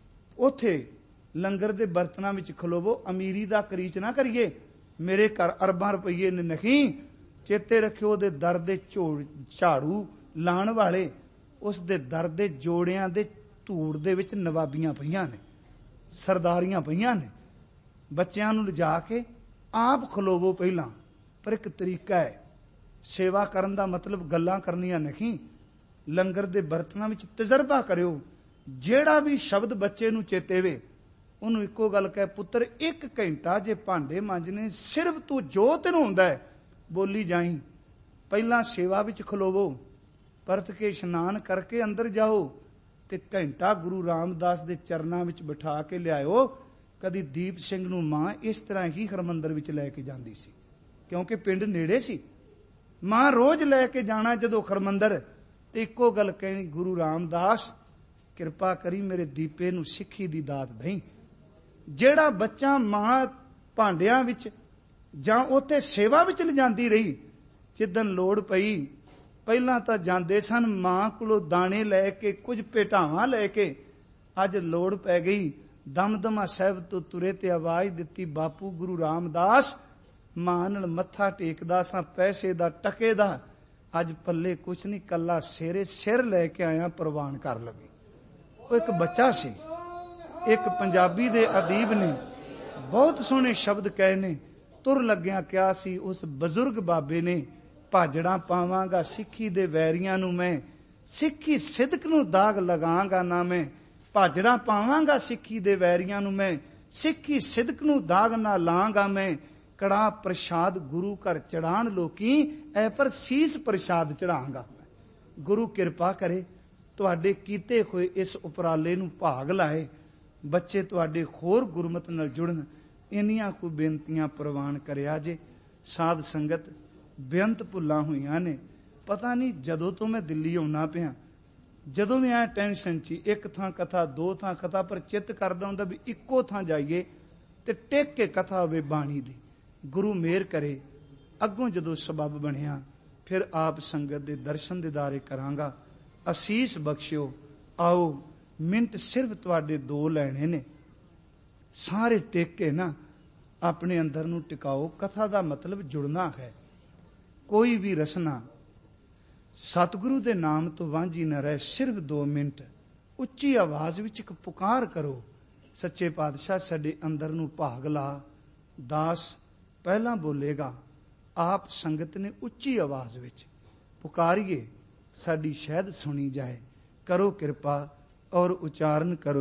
ਉਥੇ ਲੰਗਰ ਦੇ ਬਰਤਨਾਂ ਵਿੱਚ ਖਲੋਵੋ, ਅਮੀਰੀ ਦਾ ਕਰੀਚ ਨਾ ਕਰੀਏ। ਮੇਰੇ ਘਰ ਅਰਬਾਂ ਰੁਪਈਏ ਨੇ ਨਹੀਂ, ਚੇਤੇ ਰੱਖਿਓ ਉਹਦੇ ਦਰ ਦੇ ਝਾੜੂ ਲਾਣ ਵਾਲੇ, ਉਸ ਦੇ ਦਰ ਦੇ ਜੋੜਿਆਂ ਦੇ ਧੂੜ ਦੇ ਵਿੱਚ ਨਵਾਬੀਆਂ ਪਈਆਂ ਨੇ, ਸਰਦਾਰੀਆਂ ਪਈਆਂ ਨੇ। ਬੱਚਿਆਂ ਨੂੰ ਲਿਜਾ ਕੇ ਆਪ ਖਲੋਵੋ ਪਹਿਲਾਂ, ਪਰ ਇੱਕ ਤਰੀਕਾ ਹੈ ਸੇਵਾ ਕਰਨ ਦਾ, ਮਤਲਬ ਗੱਲਾਂ ਕਰਨੀਆਂ ਨਹੀਂ। ਲੰਗਰ ਦੇ ਬਰਤਨਾਂ ਵਿੱਚ ਤਜਰਬਾ ਕਰਿਓ, ਜਿਹੜਾ ਵੀ ਸ਼ਬਦ ਬੱਚੇ ਨੂੰ ਚੇਤੇਵੇ ਉਹਨੂੰ ਇੱਕੋ ਗੱਲ ਕਹੇ, ਪੁੱਤਰ 1 ਘੰਟਾ ਜੇ ਭਾਂਡੇ ਮਾਂਜਣੇ, ਸਿਰਫ ਤੂੰ ਜੋ ਤੈਨੂੰ ਹੁੰਦਾ ਹੈ ਬੋਲੀ ਜਾਈ। ਪਹਿਲਾਂ ਸੇਵਾ ਵਿੱਚ ਖਲੋਵੋ, ਪਰਤ ਕੇ ਇਸ਼ਨਾਨ ਕਰਕੇ ਅੰਦਰ ਜਾਓ ਤੇ ਘੰਟਾ ਗੁਰੂ ਰਾਮਦਾਸ ਦੇ ਚਰਨਾਂ ਵਿੱਚ ਬਿਠਾ ਕੇ ਲਿਆਇਓ। ਕਦੀ ਦੀਪ ਸਿੰਘ ਨੂੰ ਮਾਂ ਇਸ ਤਰ੍ਹਾਂ ਹੀ ਹਰਮੰਦਰ ਵਿੱਚ ਲੈ ਕੇ ਜਾਂਦੀ ਸੀ, ਕਿਉਂਕਿ ਪਿੰਡ ਨੇੜੇ ਸੀ। ਮਾਂ ਰੋਜ਼ ਲੈ ਕੇ ਜਾਣਾ ਜਦੋਂ ਹਰਮੰਦਰ, ਤੇ ਇੱਕੋ ਗੱਲ ਕਹਿਣੀ, ਗੁਰੂ ਰਾਮਦਾਸ ਕਿਰਪਾ ਕਰੀ ਮੇਰੇ ਦੀਪੇ ਨੂੰ ਸਿੱਖੀ ਦੀ ਦਾਤ ਦੇਈਂ। ਜਿਹੜਾ ਬੱਚਾ ਮਾਂ ਭਾਂਡਿਆਂ ਵਿੱਚ ਜਾਂ ਉੱਥੇ ਸੇਵਾ ਵਿੱਚ ਲਿਜਾਂਦੀ ਰਹੀ, ਜਿੱਦਣ ਲੋੜ ਪਈ, ਪਹਿਲਾਂ ਤਾਂ ਜਾਂਦੇ ਸਨ ਮਾਂ ਕੋਲੋਂ ਦਾਣੇ ਲੈ ਕੇ, ਕੁਝ ਭੇਟਾਵਾਂ ਲੈ ਕੇ। ਅੱਜ ਲੋੜ ਪੈ ਗਈ, ਦਮਦਮਾ ਸਾਹਿਬ ਤੋਂ ਤੁਰੇ ਤੇ ਆਵਾਜ਼ ਦਿੱਤੀ, ਬਾਪੂ ਗੁਰੂ ਰਾਮਦਾਸ। ਮਾਂ ਨਾਲ ਮੱਥਾ ਟੇਕਦਾ ਸਾਂ, ਪੈਸੇ ਦਾ ਟਕੇ ਦਾ, ਅੱਜ ਪੱਲੇ ਕੁਛ ਨਹੀਂ, ਕੱਲਾ ਸਿਰੇ ਸਿਰ ਲੈ ਕੇ ਆਇਆ, ਪ੍ਰਵਾਨ ਕਰ ਲਵੇ। ਉਹ ਇੱਕ ਬੱਚਾ ਸੀ। ਇੱਕ ਪੰਜਾਬੀ ਦੇ ਅਦੀਬ ਨੇ ਬਹੁਤ ਸੋਹਣੇ ਸ਼ਬਦ ਕਹੇ ਨੇ। ਤੁਰ ਲੱਗਿਆ ਕਿਹਾ ਸੀ ਉਸ ਬਜ਼ੁਰਗ ਬਾਬੇ ਨੇ, ਭਾਜੜਾਂ ਪਾਵਾਂਗਾ ਸਿੱਖੀ ਦੇ ਵੈਰੀਆਂ ਨੂੰ ਮੈਂ, ਸਿੱਖੀ ਸਿਦਕ ਨੂੰ ਦਾਗ ਲਗਾਂਗਾ ਨਾ ਮੈਂ। ਭਾਜੜਾਂ ਪਾਵਾਂਗਾ ਸਿੱਖੀ ਦੇ ਵੈਰੀਆਂ ਨੂੰ ਮੈਂ, ਸਿੱਖੀ ਸਿਦਕ ਨੂੰ ਦਾਗ ਨਾ ਲਾਂਗਾ ਮੈਂ। ਕੜਾ ਪ੍ਰਸ਼ਾਦ ਗੁਰੂ ਘਰ ਚੜਾਣ ਲੋਕੀ, ਐ ਪਰ ਸੀਸ ਪ੍ਰਸ਼ਾਦ ਚੜਾਂਗਾ। ਗੁਰੂ ਕਿਰਪਾ ਕਰੇ ਤੁਹਾਡੇ ਕੀਤੇ ਹੋਏ ਇਸ ਉਪਰਾਲੇ ਨੂੰ ਭਾਗ ਲਾਏ, ਬੱਚੇ ਤੁਹਾਡੇ ਹੋਰ ਗੁਰਮਤ ਨਾਲ ਜੁੜਨ। ਇੰਨੀਆਂ ਕੁ ਬੇਨਤੀਆਂ ਪ੍ਰਵਾਨ ਕਰਿਆ ਜੇ। ਸਾਧ ਸੰਗਤ ਬੇਅੰਤ ਭੁੱਲਾਂ ਹੋਈਆਂ ਨੇ। ਪਤਾ ਨਹੀਂ ਜਦੋਂ ਤੋਂ ਮੈਂ ਦਿੱਲੀ ਆਉਣਾ ਪਿਆ, ਜਦੋਂ ਵੀ ਆਇਆ ਟੈਨਸ਼ਨ 'ਚ, ਇੱਕ ਥਾਂ ਕਥਾ, 2 ਥਾਂ ਕਥਾ, ਪਰ ਚਿੱਤ ਕਰਦਾ ਹੁੰਦਾ ਵੀ ਇੱਕੋ ਥਾਂ ਜਾਈਏ ਤੇ ਟੇਕ ਕੇ ਕਥਾ ਹੋਵੇ ਬਾਣੀ ਦੀ। ਗੁਰੂ ਮਿਹਰ ਕਰੇ, ਅੱਗੋਂ ਜਦੋਂ ਸਬੱਬ ਬਣਿਆ ਫਿਰ ਆਪ ਸੰਗਤ ਦੇ ਦਰਸ਼ਨ ਦਿਦਾਰੇ ਕਰਾਂਗਾ। ਅਸੀਸ ਬਖਸ਼ਿਓ। ਆਓ ਮਿੰਟ ਸਿਰਫ ਤੁਹਾਡੇ 2 ਲੈਣੇ ਨੇ, ਸਾਰੇ ਟੇਕ ਕੇ ਨਾ ਆਪਣੇ ਅੰਦਰ ਨੂੰ ਟਿਕਾਓ। ਕਥਾ ਦਾ ਮਤਲਬ ਜੁੜਨਾ ਹੈ। ਕੋਈ ਵੀ ਰਸਨਾ ਸਤਿਗੁਰੂ ਦੇ ਨਾਮ ਤੋਂ ਵਾਂਝੀ ਨਾ ਰਹੇ। ਸਿਰਫ 2 ਮਿੰਟ ਉੱਚੀ ਆਵਾਜ਼ ਵਿੱਚ ਇੱਕ ਪੁਕਾਰ ਕਰੋ, ਸੱਚੇ ਪਾਤਸ਼ਾਹ ਸਾਡੇ ਅੰਦਰ ਨੂੰ ਭਾਗ ਲਾ। ਦਾਸ ਪਹਿਲਾਂ ਬੋਲੇਗਾ, ਆਪ ਸੰਗਤ ਨੇ ਉੱਚੀ ਆਵਾਜ਼ ਵਿੱਚ ਪੁਕਾਰੀਏ, ਸਾਡੀ ਸ਼ਹਿਦ ਸੁਣੀ ਜਾਏ। ਕਰੋ ਕਿਰਪਾ ਔਰ ਉਚਾਰਨ ਕਰੋ।